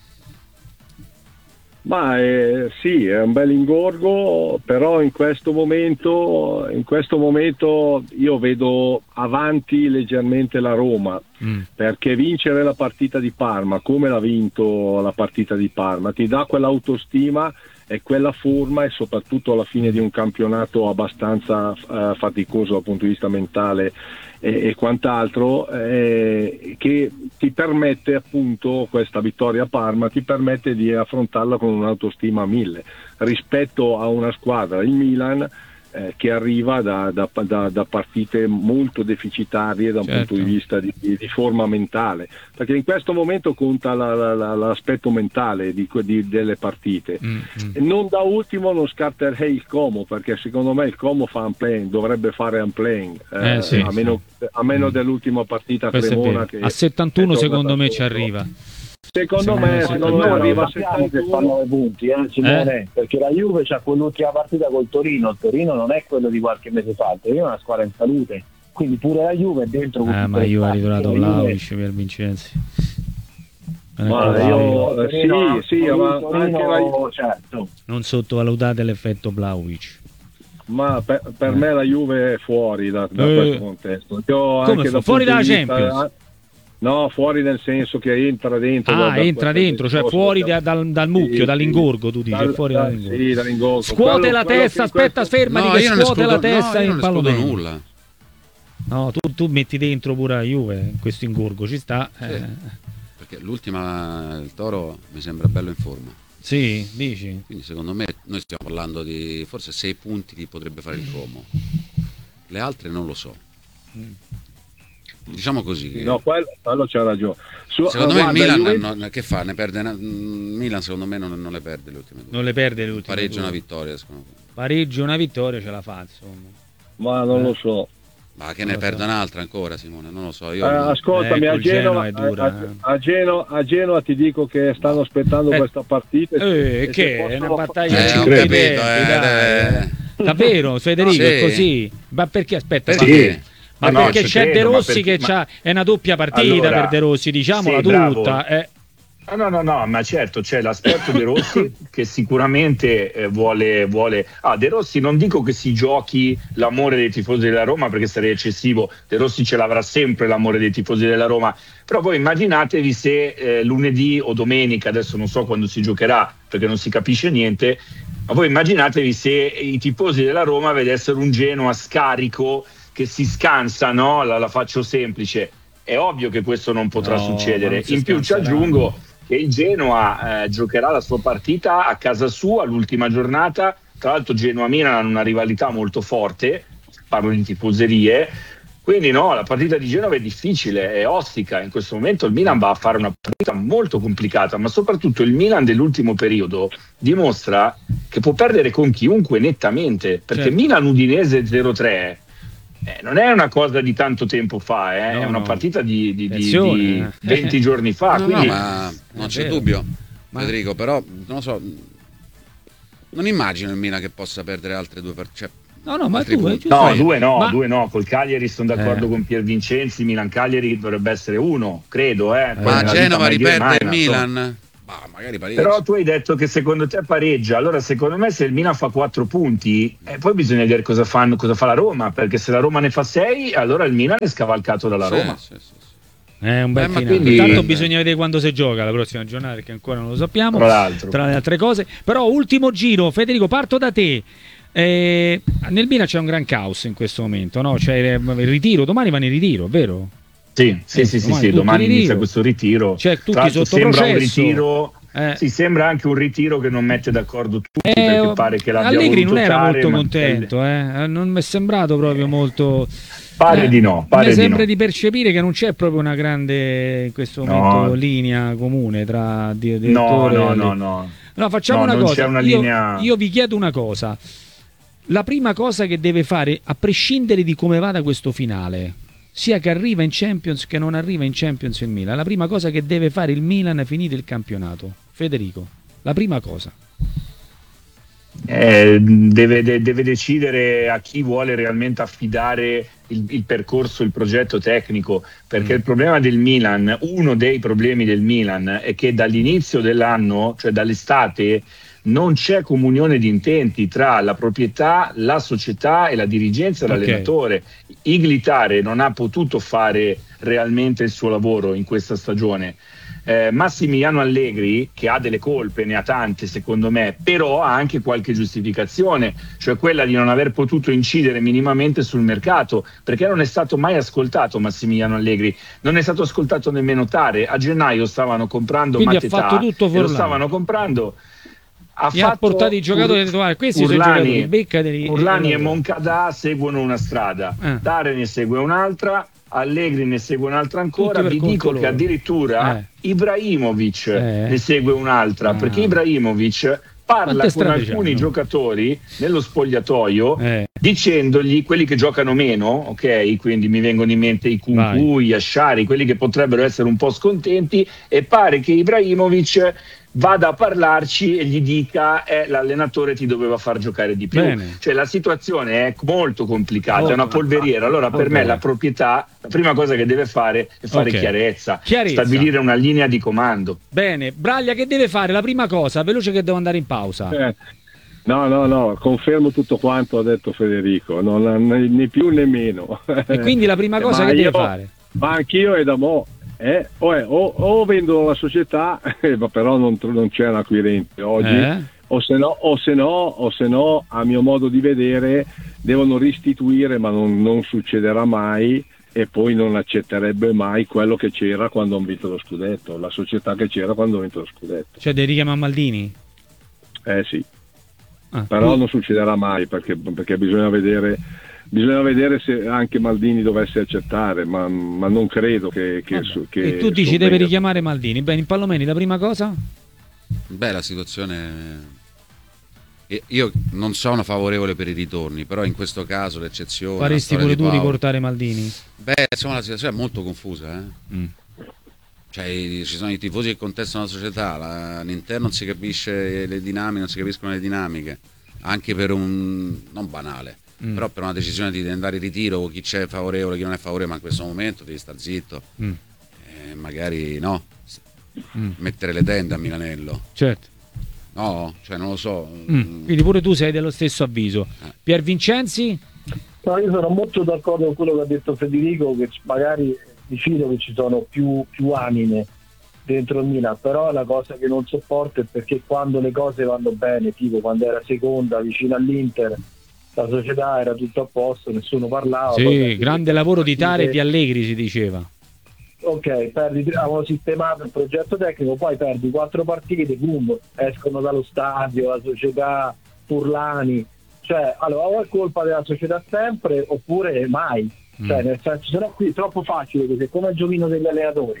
[SPEAKER 12] Ma eh, sì, è un bel ingorgo, però in questo momento in questo momento io vedo avanti leggermente la Roma, mm. perché vincere la partita di Parma, come l'ha vinto la partita di Parma, ti dà quell'autostima e quella forma, e soprattutto alla fine di un campionato abbastanza uh, faticoso dal punto di vista mentale e, e quant'altro, eh, che ti permette, appunto, questa vittoria a Parma ti permette di affrontarla con un'autostima a mille rispetto a una squadra, il Milan, eh, che arriva da, da, da, da partite molto deficitarie da un
[SPEAKER 3] certo.
[SPEAKER 12] punto di vista di, di, di forma mentale, perché in questo momento conta la, la, la, l'aspetto mentale di, di, delle partite. mm, mm. E non da ultimo non scarterei il Como, perché secondo me il Como fa un playing, dovrebbe fare un playing, eh,
[SPEAKER 3] eh, sì,
[SPEAKER 12] a meno,
[SPEAKER 3] sì.
[SPEAKER 12] a meno dell'ultima partita a Cremona, che
[SPEAKER 3] a settantuno secondo me ci arriva.
[SPEAKER 12] Secondo me, secondo me arriva a
[SPEAKER 10] settantuno, che fa nove punti, eh, Simone, eh? perché la Juve c'ha quell'ultima partita col Torino, il Torino non è quello di qualche mese fa, il Torino è una squadra in salute, quindi pure la Juve è dentro.
[SPEAKER 3] Eh, ma io ho ritornato Vlahovic per Vincenzi.
[SPEAKER 12] Ma io, eh, sì, sì, ma anche la Juve,
[SPEAKER 10] certo.
[SPEAKER 3] Non sottovalutate l'effetto Vlahovic.
[SPEAKER 12] Ma per, per
[SPEAKER 3] eh.
[SPEAKER 12] me la Juve è fuori da, da
[SPEAKER 3] eh.
[SPEAKER 12] questo contesto. Io
[SPEAKER 3] Come
[SPEAKER 12] anche
[SPEAKER 3] fu- fuori dalla
[SPEAKER 12] vista,
[SPEAKER 3] Champions?
[SPEAKER 12] No, fuori nel senso che entra dentro.
[SPEAKER 3] Ah,
[SPEAKER 12] da,
[SPEAKER 3] entra
[SPEAKER 12] da
[SPEAKER 3] dentro, cioè fuori da, dal, dal mucchio,
[SPEAKER 12] sì,
[SPEAKER 3] dall'ingorgo, tu dici,
[SPEAKER 12] dal,
[SPEAKER 3] fuori
[SPEAKER 12] da,
[SPEAKER 3] dall'ingorgo.
[SPEAKER 12] Sì, dall'ingorgo.
[SPEAKER 3] Scuote
[SPEAKER 12] quello,
[SPEAKER 3] la
[SPEAKER 12] quello
[SPEAKER 3] testa, aspetta,
[SPEAKER 12] questo...
[SPEAKER 3] fermati
[SPEAKER 4] no,
[SPEAKER 3] che
[SPEAKER 4] io
[SPEAKER 3] scuote
[SPEAKER 4] non
[SPEAKER 3] la
[SPEAKER 4] escludo,
[SPEAKER 3] testa
[SPEAKER 4] no,
[SPEAKER 3] in
[SPEAKER 4] io non escludo
[SPEAKER 3] Palomeni.
[SPEAKER 4] nulla.
[SPEAKER 3] No, tu, tu metti dentro pure la Juve in questo ingorgo, ci sta.
[SPEAKER 4] Sì,
[SPEAKER 3] eh.
[SPEAKER 4] perché l'ultima, il Toro mi sembra bello in forma.
[SPEAKER 3] Sì, dici?
[SPEAKER 4] Quindi secondo me noi stiamo parlando di forse sei punti che potrebbe fare il Como. Le altre non lo so. Mm. Diciamo così. Che...
[SPEAKER 12] No, quello, quello c'ha ragione. Su,
[SPEAKER 4] secondo
[SPEAKER 12] no,
[SPEAKER 4] me il
[SPEAKER 12] guarda,
[SPEAKER 4] Milan
[SPEAKER 12] Juve...
[SPEAKER 4] non, che fa? Ne perde una... Milan secondo me non, non le perde le ultime due.
[SPEAKER 3] Non le perde le ultime
[SPEAKER 4] Pareggio
[SPEAKER 3] due.
[SPEAKER 4] una vittoria. Secondo me.
[SPEAKER 3] Pareggio una vittoria ce la fa, insomma.
[SPEAKER 12] Ma non
[SPEAKER 3] eh.
[SPEAKER 12] lo so.
[SPEAKER 4] Ma che non ne perda so. un'altra ancora, Simone? Non lo so. Io
[SPEAKER 12] eh,
[SPEAKER 4] non...
[SPEAKER 12] Ascoltami,
[SPEAKER 3] eh,
[SPEAKER 12] a, Genova,
[SPEAKER 3] è dura,
[SPEAKER 12] a, a, a, Genova, a Genova ti dico che stanno aspettando eh. questa partita.
[SPEAKER 3] Eh, e che è una battaglia
[SPEAKER 4] eh,
[SPEAKER 3] ci
[SPEAKER 4] capito,
[SPEAKER 3] eh, eh. Davvero, Federico,
[SPEAKER 4] sì.
[SPEAKER 3] è così? Ma perché aspetta?
[SPEAKER 4] Perché?
[SPEAKER 3] Perché? Ma
[SPEAKER 13] no,
[SPEAKER 3] perché c'è
[SPEAKER 13] credo,
[SPEAKER 3] De Rossi
[SPEAKER 13] perché,
[SPEAKER 3] che c'ha, è una doppia partita
[SPEAKER 13] allora,
[SPEAKER 3] per De Rossi, diciamola
[SPEAKER 13] sì,
[SPEAKER 3] tutta. Eh.
[SPEAKER 13] No, no, no, no, ma certo c'è l'aspetto De Rossi che sicuramente eh, vuole, vuole. Ah, De Rossi non dico che si giochi l'amore dei tifosi della Roma perché sarebbe eccessivo, De Rossi ce l'avrà sempre l'amore dei tifosi della Roma, però voi immaginatevi se eh, lunedì o domenica, adesso non so quando si giocherà perché non si capisce niente, ma voi immaginatevi se i tifosi della Roma vedessero un Genoa scarico che si scansa, no? La, la faccio semplice. È ovvio che questo non potrà no, succedere. In più ci aggiungo che il Genoa eh, giocherà la sua partita a casa sua l'ultima giornata. Tra l'altro Genoa-Milan hanno una rivalità molto forte, parlo di tifoserie. Quindi no, la partita di Genova è difficile, è ostica. In questo momento il Milan va a fare una partita molto complicata, ma soprattutto il Milan dell'ultimo periodo dimostra che può perdere con chiunque nettamente, perché certo. Milan-Udinese zero tre eh, non è una cosa di tanto tempo fa, eh,
[SPEAKER 3] No,
[SPEAKER 13] è una
[SPEAKER 3] no.
[SPEAKER 13] partita di, di, di,
[SPEAKER 3] Attenzione,
[SPEAKER 13] di
[SPEAKER 3] eh.
[SPEAKER 13] venti giorni fa.
[SPEAKER 4] No,
[SPEAKER 13] quindi...
[SPEAKER 4] no, ma non
[SPEAKER 3] È
[SPEAKER 4] c'è
[SPEAKER 3] vero.
[SPEAKER 4] dubbio,
[SPEAKER 3] Ma-
[SPEAKER 4] Federico, però non lo so, non immagino il Milan che possa perdere altre due partite.
[SPEAKER 3] No, no, ma
[SPEAKER 4] altri
[SPEAKER 3] tu,
[SPEAKER 4] punti.
[SPEAKER 3] tu
[SPEAKER 13] No,
[SPEAKER 3] fai-
[SPEAKER 13] due no,
[SPEAKER 3] ma-
[SPEAKER 13] due no, col Cagliari sono d'accordo
[SPEAKER 3] Eh.
[SPEAKER 13] con Pier Vincenzi, Milan-Cagliari dovrebbe essere uno, credo. Eh. Poi
[SPEAKER 4] Ma
[SPEAKER 13] nella
[SPEAKER 4] Genova
[SPEAKER 13] vita mai dire
[SPEAKER 4] riperde
[SPEAKER 13] mai,
[SPEAKER 4] il
[SPEAKER 13] ma insomma.
[SPEAKER 4] Milan? Bah, magari pareggia.
[SPEAKER 13] Però tu hai detto che secondo te pareggia, allora secondo me se il Milan fa quattro punti, eh, poi bisogna vedere cosa, fanno, cosa fa la Roma, perché se la Roma ne fa sei, allora il Milan è scavalcato dalla
[SPEAKER 4] Sì,
[SPEAKER 13] Roma.
[SPEAKER 4] sì, sì, sì.
[SPEAKER 3] È un bel
[SPEAKER 4] Eh, ma
[SPEAKER 3] finale.
[SPEAKER 13] quindi-
[SPEAKER 3] Intanto bisogna vedere quando si gioca la prossima giornata, perché ancora non lo sappiamo.
[SPEAKER 13] Tra l'altro.
[SPEAKER 3] Tra le altre cose. Però ultimo giro, Federico, parto da te. Eh, nel Milan c'è un gran caos in questo momento, no? C'è il ritiro, domani vanno in ritiro, vero?
[SPEAKER 13] Sì, sì,
[SPEAKER 3] Eh,
[SPEAKER 13] sì, sì,
[SPEAKER 3] domani
[SPEAKER 13] sì,
[SPEAKER 3] tutti
[SPEAKER 13] domani
[SPEAKER 3] in
[SPEAKER 13] inizia
[SPEAKER 3] ritiro.
[SPEAKER 13] questo ritiro.
[SPEAKER 3] Cioè, tutti
[SPEAKER 13] Tra l'altro
[SPEAKER 3] sotto
[SPEAKER 13] sembra un
[SPEAKER 3] processo.
[SPEAKER 13] ritiro,
[SPEAKER 3] Eh.
[SPEAKER 13] sì, sembra anche un ritiro che non mette d'accordo tutti,
[SPEAKER 3] Eh,
[SPEAKER 13] perché pare che l'abbia
[SPEAKER 3] Allegri
[SPEAKER 13] voluto
[SPEAKER 3] non era
[SPEAKER 13] fare,
[SPEAKER 3] molto
[SPEAKER 13] ma-
[SPEAKER 3] contento, eh? Non mi è sembrato proprio molto.
[SPEAKER 13] Pare
[SPEAKER 3] Eh,
[SPEAKER 13] di no, pare
[SPEAKER 3] mi
[SPEAKER 13] di
[SPEAKER 3] sembra
[SPEAKER 13] no.
[SPEAKER 3] di percepire che non c'è proprio una grande in questo
[SPEAKER 13] No.
[SPEAKER 3] momento linea comune tra di-
[SPEAKER 13] No,
[SPEAKER 3] direttore
[SPEAKER 13] no,
[SPEAKER 3] e
[SPEAKER 13] no,
[SPEAKER 3] Allegri.
[SPEAKER 13] no.
[SPEAKER 3] No, facciamo
[SPEAKER 13] No,
[SPEAKER 3] una
[SPEAKER 13] non
[SPEAKER 3] cosa.
[SPEAKER 13] c'è una
[SPEAKER 3] io,
[SPEAKER 13] linea-
[SPEAKER 3] io vi chiedo una cosa. La prima cosa che deve fare, a prescindere di come vada questo finale, sia che arriva in Champions che non arriva in Champions il Milan, la prima cosa che deve fare il Milan finito il campionato, Federico, la prima cosa.
[SPEAKER 13] Eh, deve, de- deve decidere a chi vuole realmente affidare il, il percorso, il progetto tecnico, perché
[SPEAKER 3] Mm.
[SPEAKER 13] il problema del Milan, uno dei problemi del Milan è che dall'inizio dell'anno, cioè dall'estate, non c'è comunione di intenti tra la proprietà, la società e la dirigenza e
[SPEAKER 3] Ok.
[SPEAKER 13] l'allenatore. Iglitare non ha potuto fare realmente il suo lavoro in questa stagione. Eh, Massimiliano Allegri, che ha delle colpe, ne ha tante secondo me, però ha anche qualche giustificazione, cioè quella di non aver potuto incidere minimamente sul mercato, perché non è stato mai ascoltato Massimiliano Allegri, non è stato ascoltato nemmeno Tare. A gennaio stavano comprando
[SPEAKER 3] Quindi ha
[SPEAKER 13] Mattetà
[SPEAKER 3] fatto tutto
[SPEAKER 13] e lo
[SPEAKER 3] Forlani.
[SPEAKER 13] stavano comprando. Ha,
[SPEAKER 3] Mi ha portato i giocatori e ha detto, "Guarda, questi sono i giocatori, beccateli."
[SPEAKER 13] Urlani e Moncada seguono una strada,
[SPEAKER 3] Eh.
[SPEAKER 13] Tare ne segue un'altra, Allegri ne segue un'altra ancora.
[SPEAKER 3] Tutti per
[SPEAKER 13] Vi
[SPEAKER 3] conto
[SPEAKER 13] dico che
[SPEAKER 3] loro.
[SPEAKER 13] addirittura
[SPEAKER 3] Eh.
[SPEAKER 13] Ibrahimovic
[SPEAKER 3] Eh.
[SPEAKER 13] ne segue un'altra,
[SPEAKER 3] Ah.
[SPEAKER 13] perché Ibrahimovic parla
[SPEAKER 3] Quante
[SPEAKER 13] con
[SPEAKER 3] strade
[SPEAKER 13] alcuni
[SPEAKER 3] c'hanno?
[SPEAKER 13] giocatori nello spogliatoio,
[SPEAKER 3] Eh.
[SPEAKER 13] dicendogli, quelli che giocano meno, ok, quindi mi vengono in mente i Kunku, gli Asciari, quelli che potrebbero essere un po' scontenti, e pare che Ibrahimovic vada a parlarci e gli dica eh, l'allenatore ti doveva far giocare di più.
[SPEAKER 3] Bene.
[SPEAKER 13] Cioè la situazione è molto complicata,
[SPEAKER 3] Oh,
[SPEAKER 13] è una polveriera. Allora per
[SPEAKER 3] ok.
[SPEAKER 13] me la proprietà, la prima cosa che deve fare è fare
[SPEAKER 3] Ok.
[SPEAKER 13] chiarezza,
[SPEAKER 3] Chiarezza.
[SPEAKER 13] stabilire una linea di comando.
[SPEAKER 3] Bene, Braglia che deve fare? La prima cosa, veloce che devo andare in pausa.
[SPEAKER 12] Eh, no, no, no, confermo tutto quanto ha detto Federico, non né, né più né meno.
[SPEAKER 3] E quindi la prima cosa
[SPEAKER 12] Ma
[SPEAKER 3] che deve
[SPEAKER 12] io-
[SPEAKER 3] fare?
[SPEAKER 12] Ma anch'io è da mo'. Eh, o, è- o- o vendono la società, eh, ma però non, tro- non c'è un acquirente oggi,
[SPEAKER 3] Eh?
[SPEAKER 12] o se no, o se no, o se no, a mio modo di vedere, devono restituire, ma non, non succederà mai, e poi non accetterebbe mai quello che c'era quando hanno vinto lo scudetto, la società che c'era quando hanno vinto lo scudetto.
[SPEAKER 3] Cioè, devi richiamare Maldini?
[SPEAKER 12] Eh sì,
[SPEAKER 3] Ah,
[SPEAKER 12] però
[SPEAKER 3] tu-
[SPEAKER 12] non succederà mai perché, perché bisogna vedere. Bisogna vedere se anche Maldini dovesse accettare, ma, ma non credo che, che, su- che
[SPEAKER 3] E tu dici
[SPEAKER 12] su-
[SPEAKER 3] deve richiamare Maldini. Bene, in Palomeni la prima cosa?
[SPEAKER 4] Beh, la situazione. eh, Io non sono favorevole per i ritorni, però in questo caso l'eccezione. la
[SPEAKER 3] Faresti
[SPEAKER 4] storia
[SPEAKER 3] pure
[SPEAKER 4] di
[SPEAKER 3] tu
[SPEAKER 4] Paolo-
[SPEAKER 3] riportare Maldini?
[SPEAKER 4] Beh, insomma, la situazione è molto confusa. Eh?
[SPEAKER 3] Mm.
[SPEAKER 4] Cioè, i- ci sono i tifosi che contestano la società, la- all'interno non si capisce le dinamiche, non si capiscono le dinamiche, anche per un non banale.
[SPEAKER 3] Mm.
[SPEAKER 4] Però per una decisione di andare in ritiro, chi c'è favorevole, chi non è favorevole, ma in questo momento devi stare zitto,
[SPEAKER 3] Mm.
[SPEAKER 4] e magari no,
[SPEAKER 3] Mm.
[SPEAKER 4] mettere le tende a Milanello.
[SPEAKER 3] Certo.
[SPEAKER 4] No, cioè non lo so.
[SPEAKER 3] Mm. Quindi pure tu sei dello stesso avviso. Pier Vincenzi?
[SPEAKER 10] No, io sono molto d'accordo con quello che ha detto Federico, che c- magari mi fido che ci sono più, più anime dentro il Milan, però la cosa che non sopporto è perché quando le cose vanno bene, tipo quando era seconda vicino all'Inter, la società era tutto a posto, nessuno parlava. poi
[SPEAKER 3] Sì,
[SPEAKER 10] perché-
[SPEAKER 3] grande lavoro di Tare e di Allegri, si diceva.
[SPEAKER 10] Ok, perdi, avevano sistemato il progetto tecnico, poi perdi quattro partite, boom, escono dallo stadio, la società, Furlani, cioè allora o è colpa della società sempre oppure mai, cioè
[SPEAKER 3] Mm.
[SPEAKER 10] nel senso, se no qui è troppo facile così, è come il giochino degli allenatori,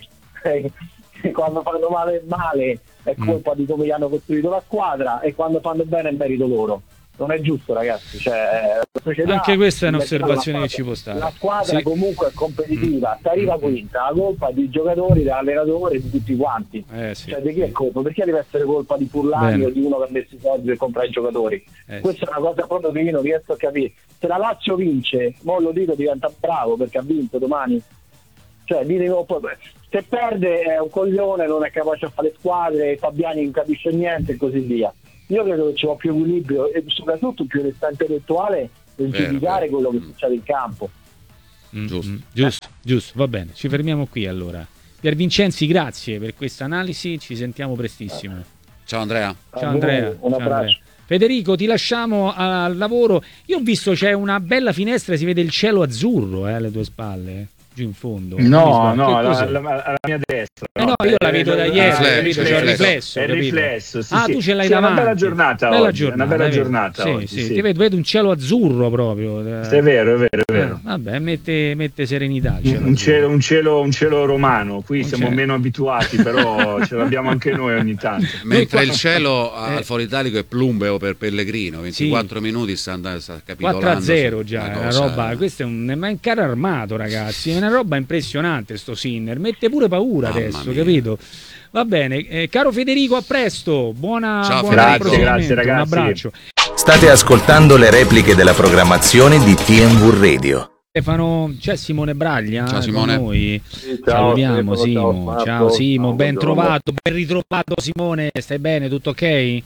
[SPEAKER 10] Eh, quando fanno male male è colpa di come gli hanno costruito la squadra e quando fanno bene è merito loro. non è giusto, ragazzi. Cioè, la società,
[SPEAKER 3] anche questa è un'osservazione che ci può stare.
[SPEAKER 10] La squadra
[SPEAKER 3] sì.
[SPEAKER 10] comunque è competitiva, mm. ti arriva quinta, la colpa di giocatori, dell'allenatore, di tutti quanti.
[SPEAKER 3] Eh, sì.
[SPEAKER 10] Cioè, di chi è colpa? Perché deve essere colpa di Furlani
[SPEAKER 3] Bene.
[SPEAKER 10] o di uno che ha messo i soldi per comprare i giocatori?
[SPEAKER 3] Eh,
[SPEAKER 10] Questa
[SPEAKER 3] sì.
[SPEAKER 10] è una cosa proprio che io non riesco a capire. Se la Lazio vince, mo lo dico, diventa bravo perché ha vinto domani. Cioè, dite, se perde è un coglione, non è capace a fare squadre, Fabiani non capisce niente e così via. Io credo che ci vuole più equilibrio e soprattutto più onestà intellettuale nel giudicare quello che succede in campo.
[SPEAKER 3] Mm, giusto. Mm, giusto, giusto, va bene, ci fermiamo qui allora. Pier Vincenzi, grazie per questa analisi, ci sentiamo prestissimo.
[SPEAKER 4] Ciao Andrea.
[SPEAKER 3] Ciao Andrea.
[SPEAKER 10] Un
[SPEAKER 3] Ciao
[SPEAKER 10] abbraccio.
[SPEAKER 3] Andrea. Federico, ti lasciamo al lavoro. Io ho visto c'è una bella finestra, si vede il cielo azzurro eh, alle tue spalle. Giù in fondo.
[SPEAKER 13] No, no, alla, alla, alla mia destra.
[SPEAKER 3] Eh no, io la vedo da ieri,
[SPEAKER 13] riflesso,
[SPEAKER 3] c'è il riflesso.
[SPEAKER 13] È il
[SPEAKER 3] capito?
[SPEAKER 13] riflesso, sì,
[SPEAKER 3] ah,
[SPEAKER 13] sì.
[SPEAKER 3] tu ce l'hai
[SPEAKER 13] sì,
[SPEAKER 3] davanti.
[SPEAKER 13] È una bella giornata
[SPEAKER 3] bella
[SPEAKER 13] oggi,
[SPEAKER 3] giornata,
[SPEAKER 13] una bella
[SPEAKER 3] vedi?
[SPEAKER 13] giornata
[SPEAKER 3] sì,
[SPEAKER 13] oggi,
[SPEAKER 3] sì.
[SPEAKER 13] sì.
[SPEAKER 3] Ti vedo, vedo un cielo azzurro proprio.
[SPEAKER 13] È vero, è vero, è vero.
[SPEAKER 3] Eh, vabbè, mette, mette serenità.
[SPEAKER 13] Un, un, cielo, un, cielo, un cielo romano, qui
[SPEAKER 3] un
[SPEAKER 13] siamo
[SPEAKER 3] cielo.
[SPEAKER 13] meno abituati, però ce l'abbiamo anche noi ogni tanto.
[SPEAKER 4] Mentre il cielo
[SPEAKER 3] Eh.
[SPEAKER 4] al Foro Italico è plumbeo per Pellegrino, ventiquattro sì. minuti sta andando, sta capitolando.
[SPEAKER 3] quattro a zero già,
[SPEAKER 4] una
[SPEAKER 3] è una
[SPEAKER 4] cosa...
[SPEAKER 3] roba, questo è un, ma è un carro armato, ragazzi, è una roba impressionante sto Sinner, mette pure paura
[SPEAKER 4] Mamma
[SPEAKER 3] adesso,
[SPEAKER 4] mia.
[SPEAKER 3] capito? Va bene, eh, caro Federico, a presto, buona,
[SPEAKER 4] Ciao,
[SPEAKER 3] buona
[SPEAKER 4] grazie,
[SPEAKER 3] proseguimento,
[SPEAKER 13] grazie, ragazzi.
[SPEAKER 3] un abbraccio.
[SPEAKER 7] State ascoltando le repliche della programmazione di T M V Radio.
[SPEAKER 3] Stefano, c'è Simone Braglia
[SPEAKER 4] Ciao,
[SPEAKER 3] con
[SPEAKER 4] Simone.
[SPEAKER 3] noi.
[SPEAKER 10] Sì, ciao,
[SPEAKER 3] Salutiamo
[SPEAKER 10] Stefano,
[SPEAKER 3] Simo.
[SPEAKER 10] ciao, Marco.
[SPEAKER 3] Ciao Simo,
[SPEAKER 10] Ciao,
[SPEAKER 3] ben
[SPEAKER 10] buongiorno.
[SPEAKER 3] trovato, ben ritrovato Simone, stai bene, tutto ok?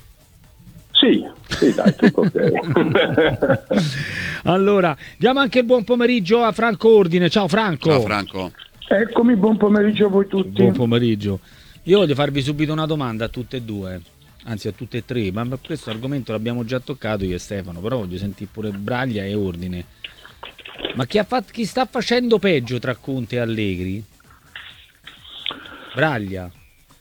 [SPEAKER 12] Sì, sì, dai, tutto ok.
[SPEAKER 3] Allora, diamo anche il buon pomeriggio a Franco Ordine. Ciao Franco.
[SPEAKER 4] Ciao Franco.
[SPEAKER 14] Eccomi, buon pomeriggio a voi tutti.
[SPEAKER 3] Buon pomeriggio. Io voglio farvi subito una domanda a tutte e due, anzi a tutte e tre, ma questo argomento l'abbiamo già toccato io e Stefano, però voglio sentire pure Braglia e Ordine. Ma chi, ha fatto, chi sta facendo peggio tra Conte e Allegri? Braglia.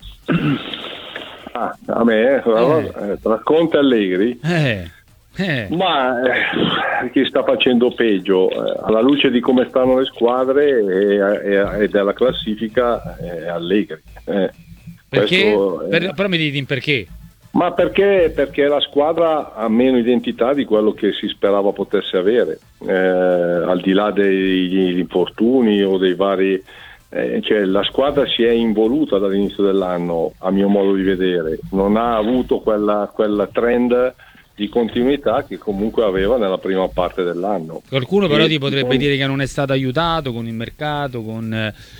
[SPEAKER 12] Ah, a me, eh. Eh, tra Conte e Allegri.
[SPEAKER 3] Eh. Eh.
[SPEAKER 12] Ma eh, chi sta facendo peggio? Eh, alla luce di come stanno le squadre e, e, e della classifica è Allegri. Eh,
[SPEAKER 3] Perché?
[SPEAKER 12] questo, eh,
[SPEAKER 3] Per, però mi dite in perché?
[SPEAKER 12] Ma perché? Perché la squadra ha meno identità di quello che si sperava potesse avere, eh, al di là degli infortuni o dei vari... Eh, cioè la squadra si è involuta dall'inizio dell'anno, a mio modo di vedere, non ha avuto quella, quella trend di continuità che comunque aveva nella prima parte dell'anno.
[SPEAKER 3] Qualcuno però
[SPEAKER 12] e,
[SPEAKER 3] ti potrebbe
[SPEAKER 12] con...
[SPEAKER 3] dire che non è stato aiutato con il mercato, con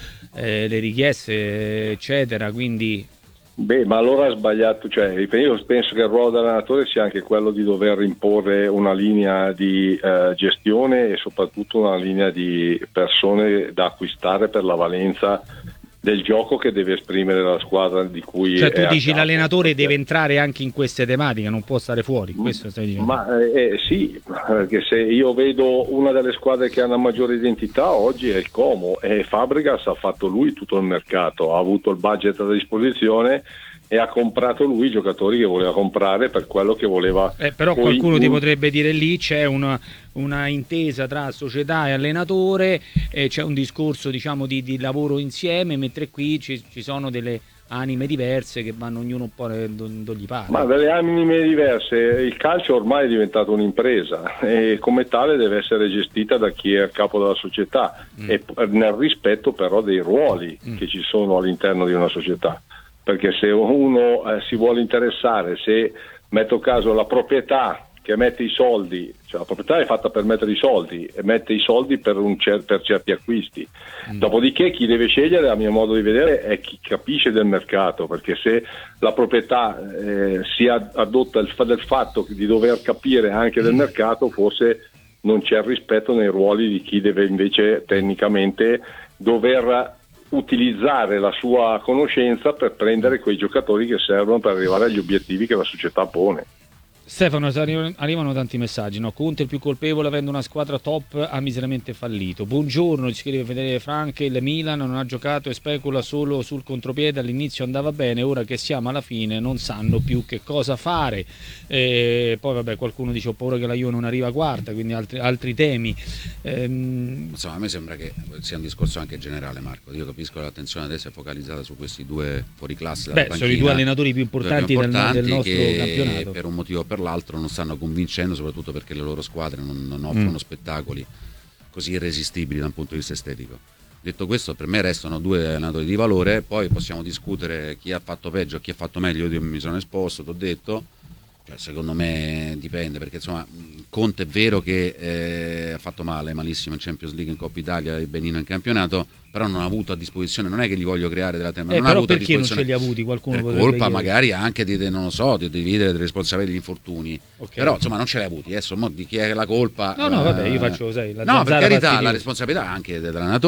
[SPEAKER 3] eh, le richieste eccetera, quindi...
[SPEAKER 12] Beh, ma allora ha sbagliato, cioè io penso che il ruolo dell'allenatore sia anche quello di dover imporre una linea di eh, gestione e soprattutto una linea di persone da acquistare per la valenza del gioco che deve esprimere la squadra di cui
[SPEAKER 3] cioè tu
[SPEAKER 12] è a
[SPEAKER 3] dici
[SPEAKER 12] capo.
[SPEAKER 3] l'allenatore deve entrare anche in queste tematiche, non può stare fuori, questo stai dicendo?
[SPEAKER 12] Ma eh, sì, perché se io vedo una delle squadre che ha una maggiore identità oggi è il Como e Fabregas ha fatto lui tutto il mercato, ha avuto il budget a disposizione e ha comprato lui i giocatori che voleva comprare per quello che voleva.
[SPEAKER 3] Eh, però
[SPEAKER 12] Poi,
[SPEAKER 3] qualcuno
[SPEAKER 12] un...
[SPEAKER 3] ti potrebbe dire lì c'è una, una intesa tra società e allenatore, e c'è un discorso diciamo di, di lavoro insieme, mentre qui ci, ci sono delle anime diverse che vanno ognuno un po' dove gli pare.
[SPEAKER 12] Ma delle anime diverse, il calcio ormai è diventato un'impresa e come tale deve essere gestita da chi è a capo della società mm. e nel rispetto però dei ruoli mm. che ci sono all'interno di una società. Perché se uno eh, si vuole interessare, se metto caso la proprietà che mette i soldi, cioè la proprietà è fatta per mettere i soldi e mette i soldi per, un cer- per certi acquisti. Mm. Dopodiché chi deve scegliere, a mio modo di vedere, è chi capisce del mercato, perché se la proprietà eh, si adotta il fa- del fatto di dover capire anche del mercato, forse non c'è il rispetto nei ruoli di chi deve invece tecnicamente dover utilizzare la sua conoscenza per prendere quei giocatori che servono per arrivare agli obiettivi che la società pone.
[SPEAKER 3] Stefano, arrivano tanti messaggi, no? Conte il più colpevole avendo una squadra top ha miseramente fallito. Buongiorno, ci scrive Fedele Franche, il Milan non ha giocato e specula solo sul contropiede, all'inizio andava bene, ora che siamo alla fine non sanno più che cosa fare. E poi vabbè, qualcuno dice ho paura che la Juve non arriva quarta, quindi altri, altri temi. Ehm...
[SPEAKER 4] Insomma, a me sembra che sia un discorso anche generale, Marco. Io capisco che l'attenzione adesso è focalizzata su questi due fuoriclasse.
[SPEAKER 3] Beh, sono i due allenatori più importanti, più importanti del, del nostro
[SPEAKER 4] che
[SPEAKER 3] campionato.
[SPEAKER 4] Per un motivo o per per l'altro non stanno convincendo, soprattutto perché le loro squadre non, non offrono
[SPEAKER 3] Mm.
[SPEAKER 4] spettacoli così irresistibili da un punto di vista estetico. Detto questo, per me restano due allenatori di valore, poi possiamo discutere chi ha fatto peggio e chi ha fatto meglio. Io mi sono esposto, ti ho detto, cioè, secondo me dipende, perché insomma Conte è vero che eh, ha fatto male, malissimo in Champions League, in Coppa Italia e benino in campionato, però non ha avuto a disposizione, non è che gli voglio creare della tema,
[SPEAKER 3] Eh,
[SPEAKER 4] non ha
[SPEAKER 3] però
[SPEAKER 4] avuto a
[SPEAKER 3] perché non ce
[SPEAKER 4] disposizione
[SPEAKER 3] li ha avuti? Qualcuno
[SPEAKER 4] per
[SPEAKER 3] potrebbe
[SPEAKER 4] colpa
[SPEAKER 3] chiedere.
[SPEAKER 4] magari anche di, di- non lo so, di dividere delle responsabilità degli infortuni,
[SPEAKER 3] Ok.
[SPEAKER 4] però insomma non ce li ha avuti. Adesso mo di chi è la colpa?
[SPEAKER 3] No, no, vabbè, io
[SPEAKER 4] eh,
[SPEAKER 3] faccio, sai, la
[SPEAKER 4] no, per
[SPEAKER 3] zanzara
[SPEAKER 4] carità,
[SPEAKER 3] fastidiosa.
[SPEAKER 4] la responsabilità anche dell'allenatore.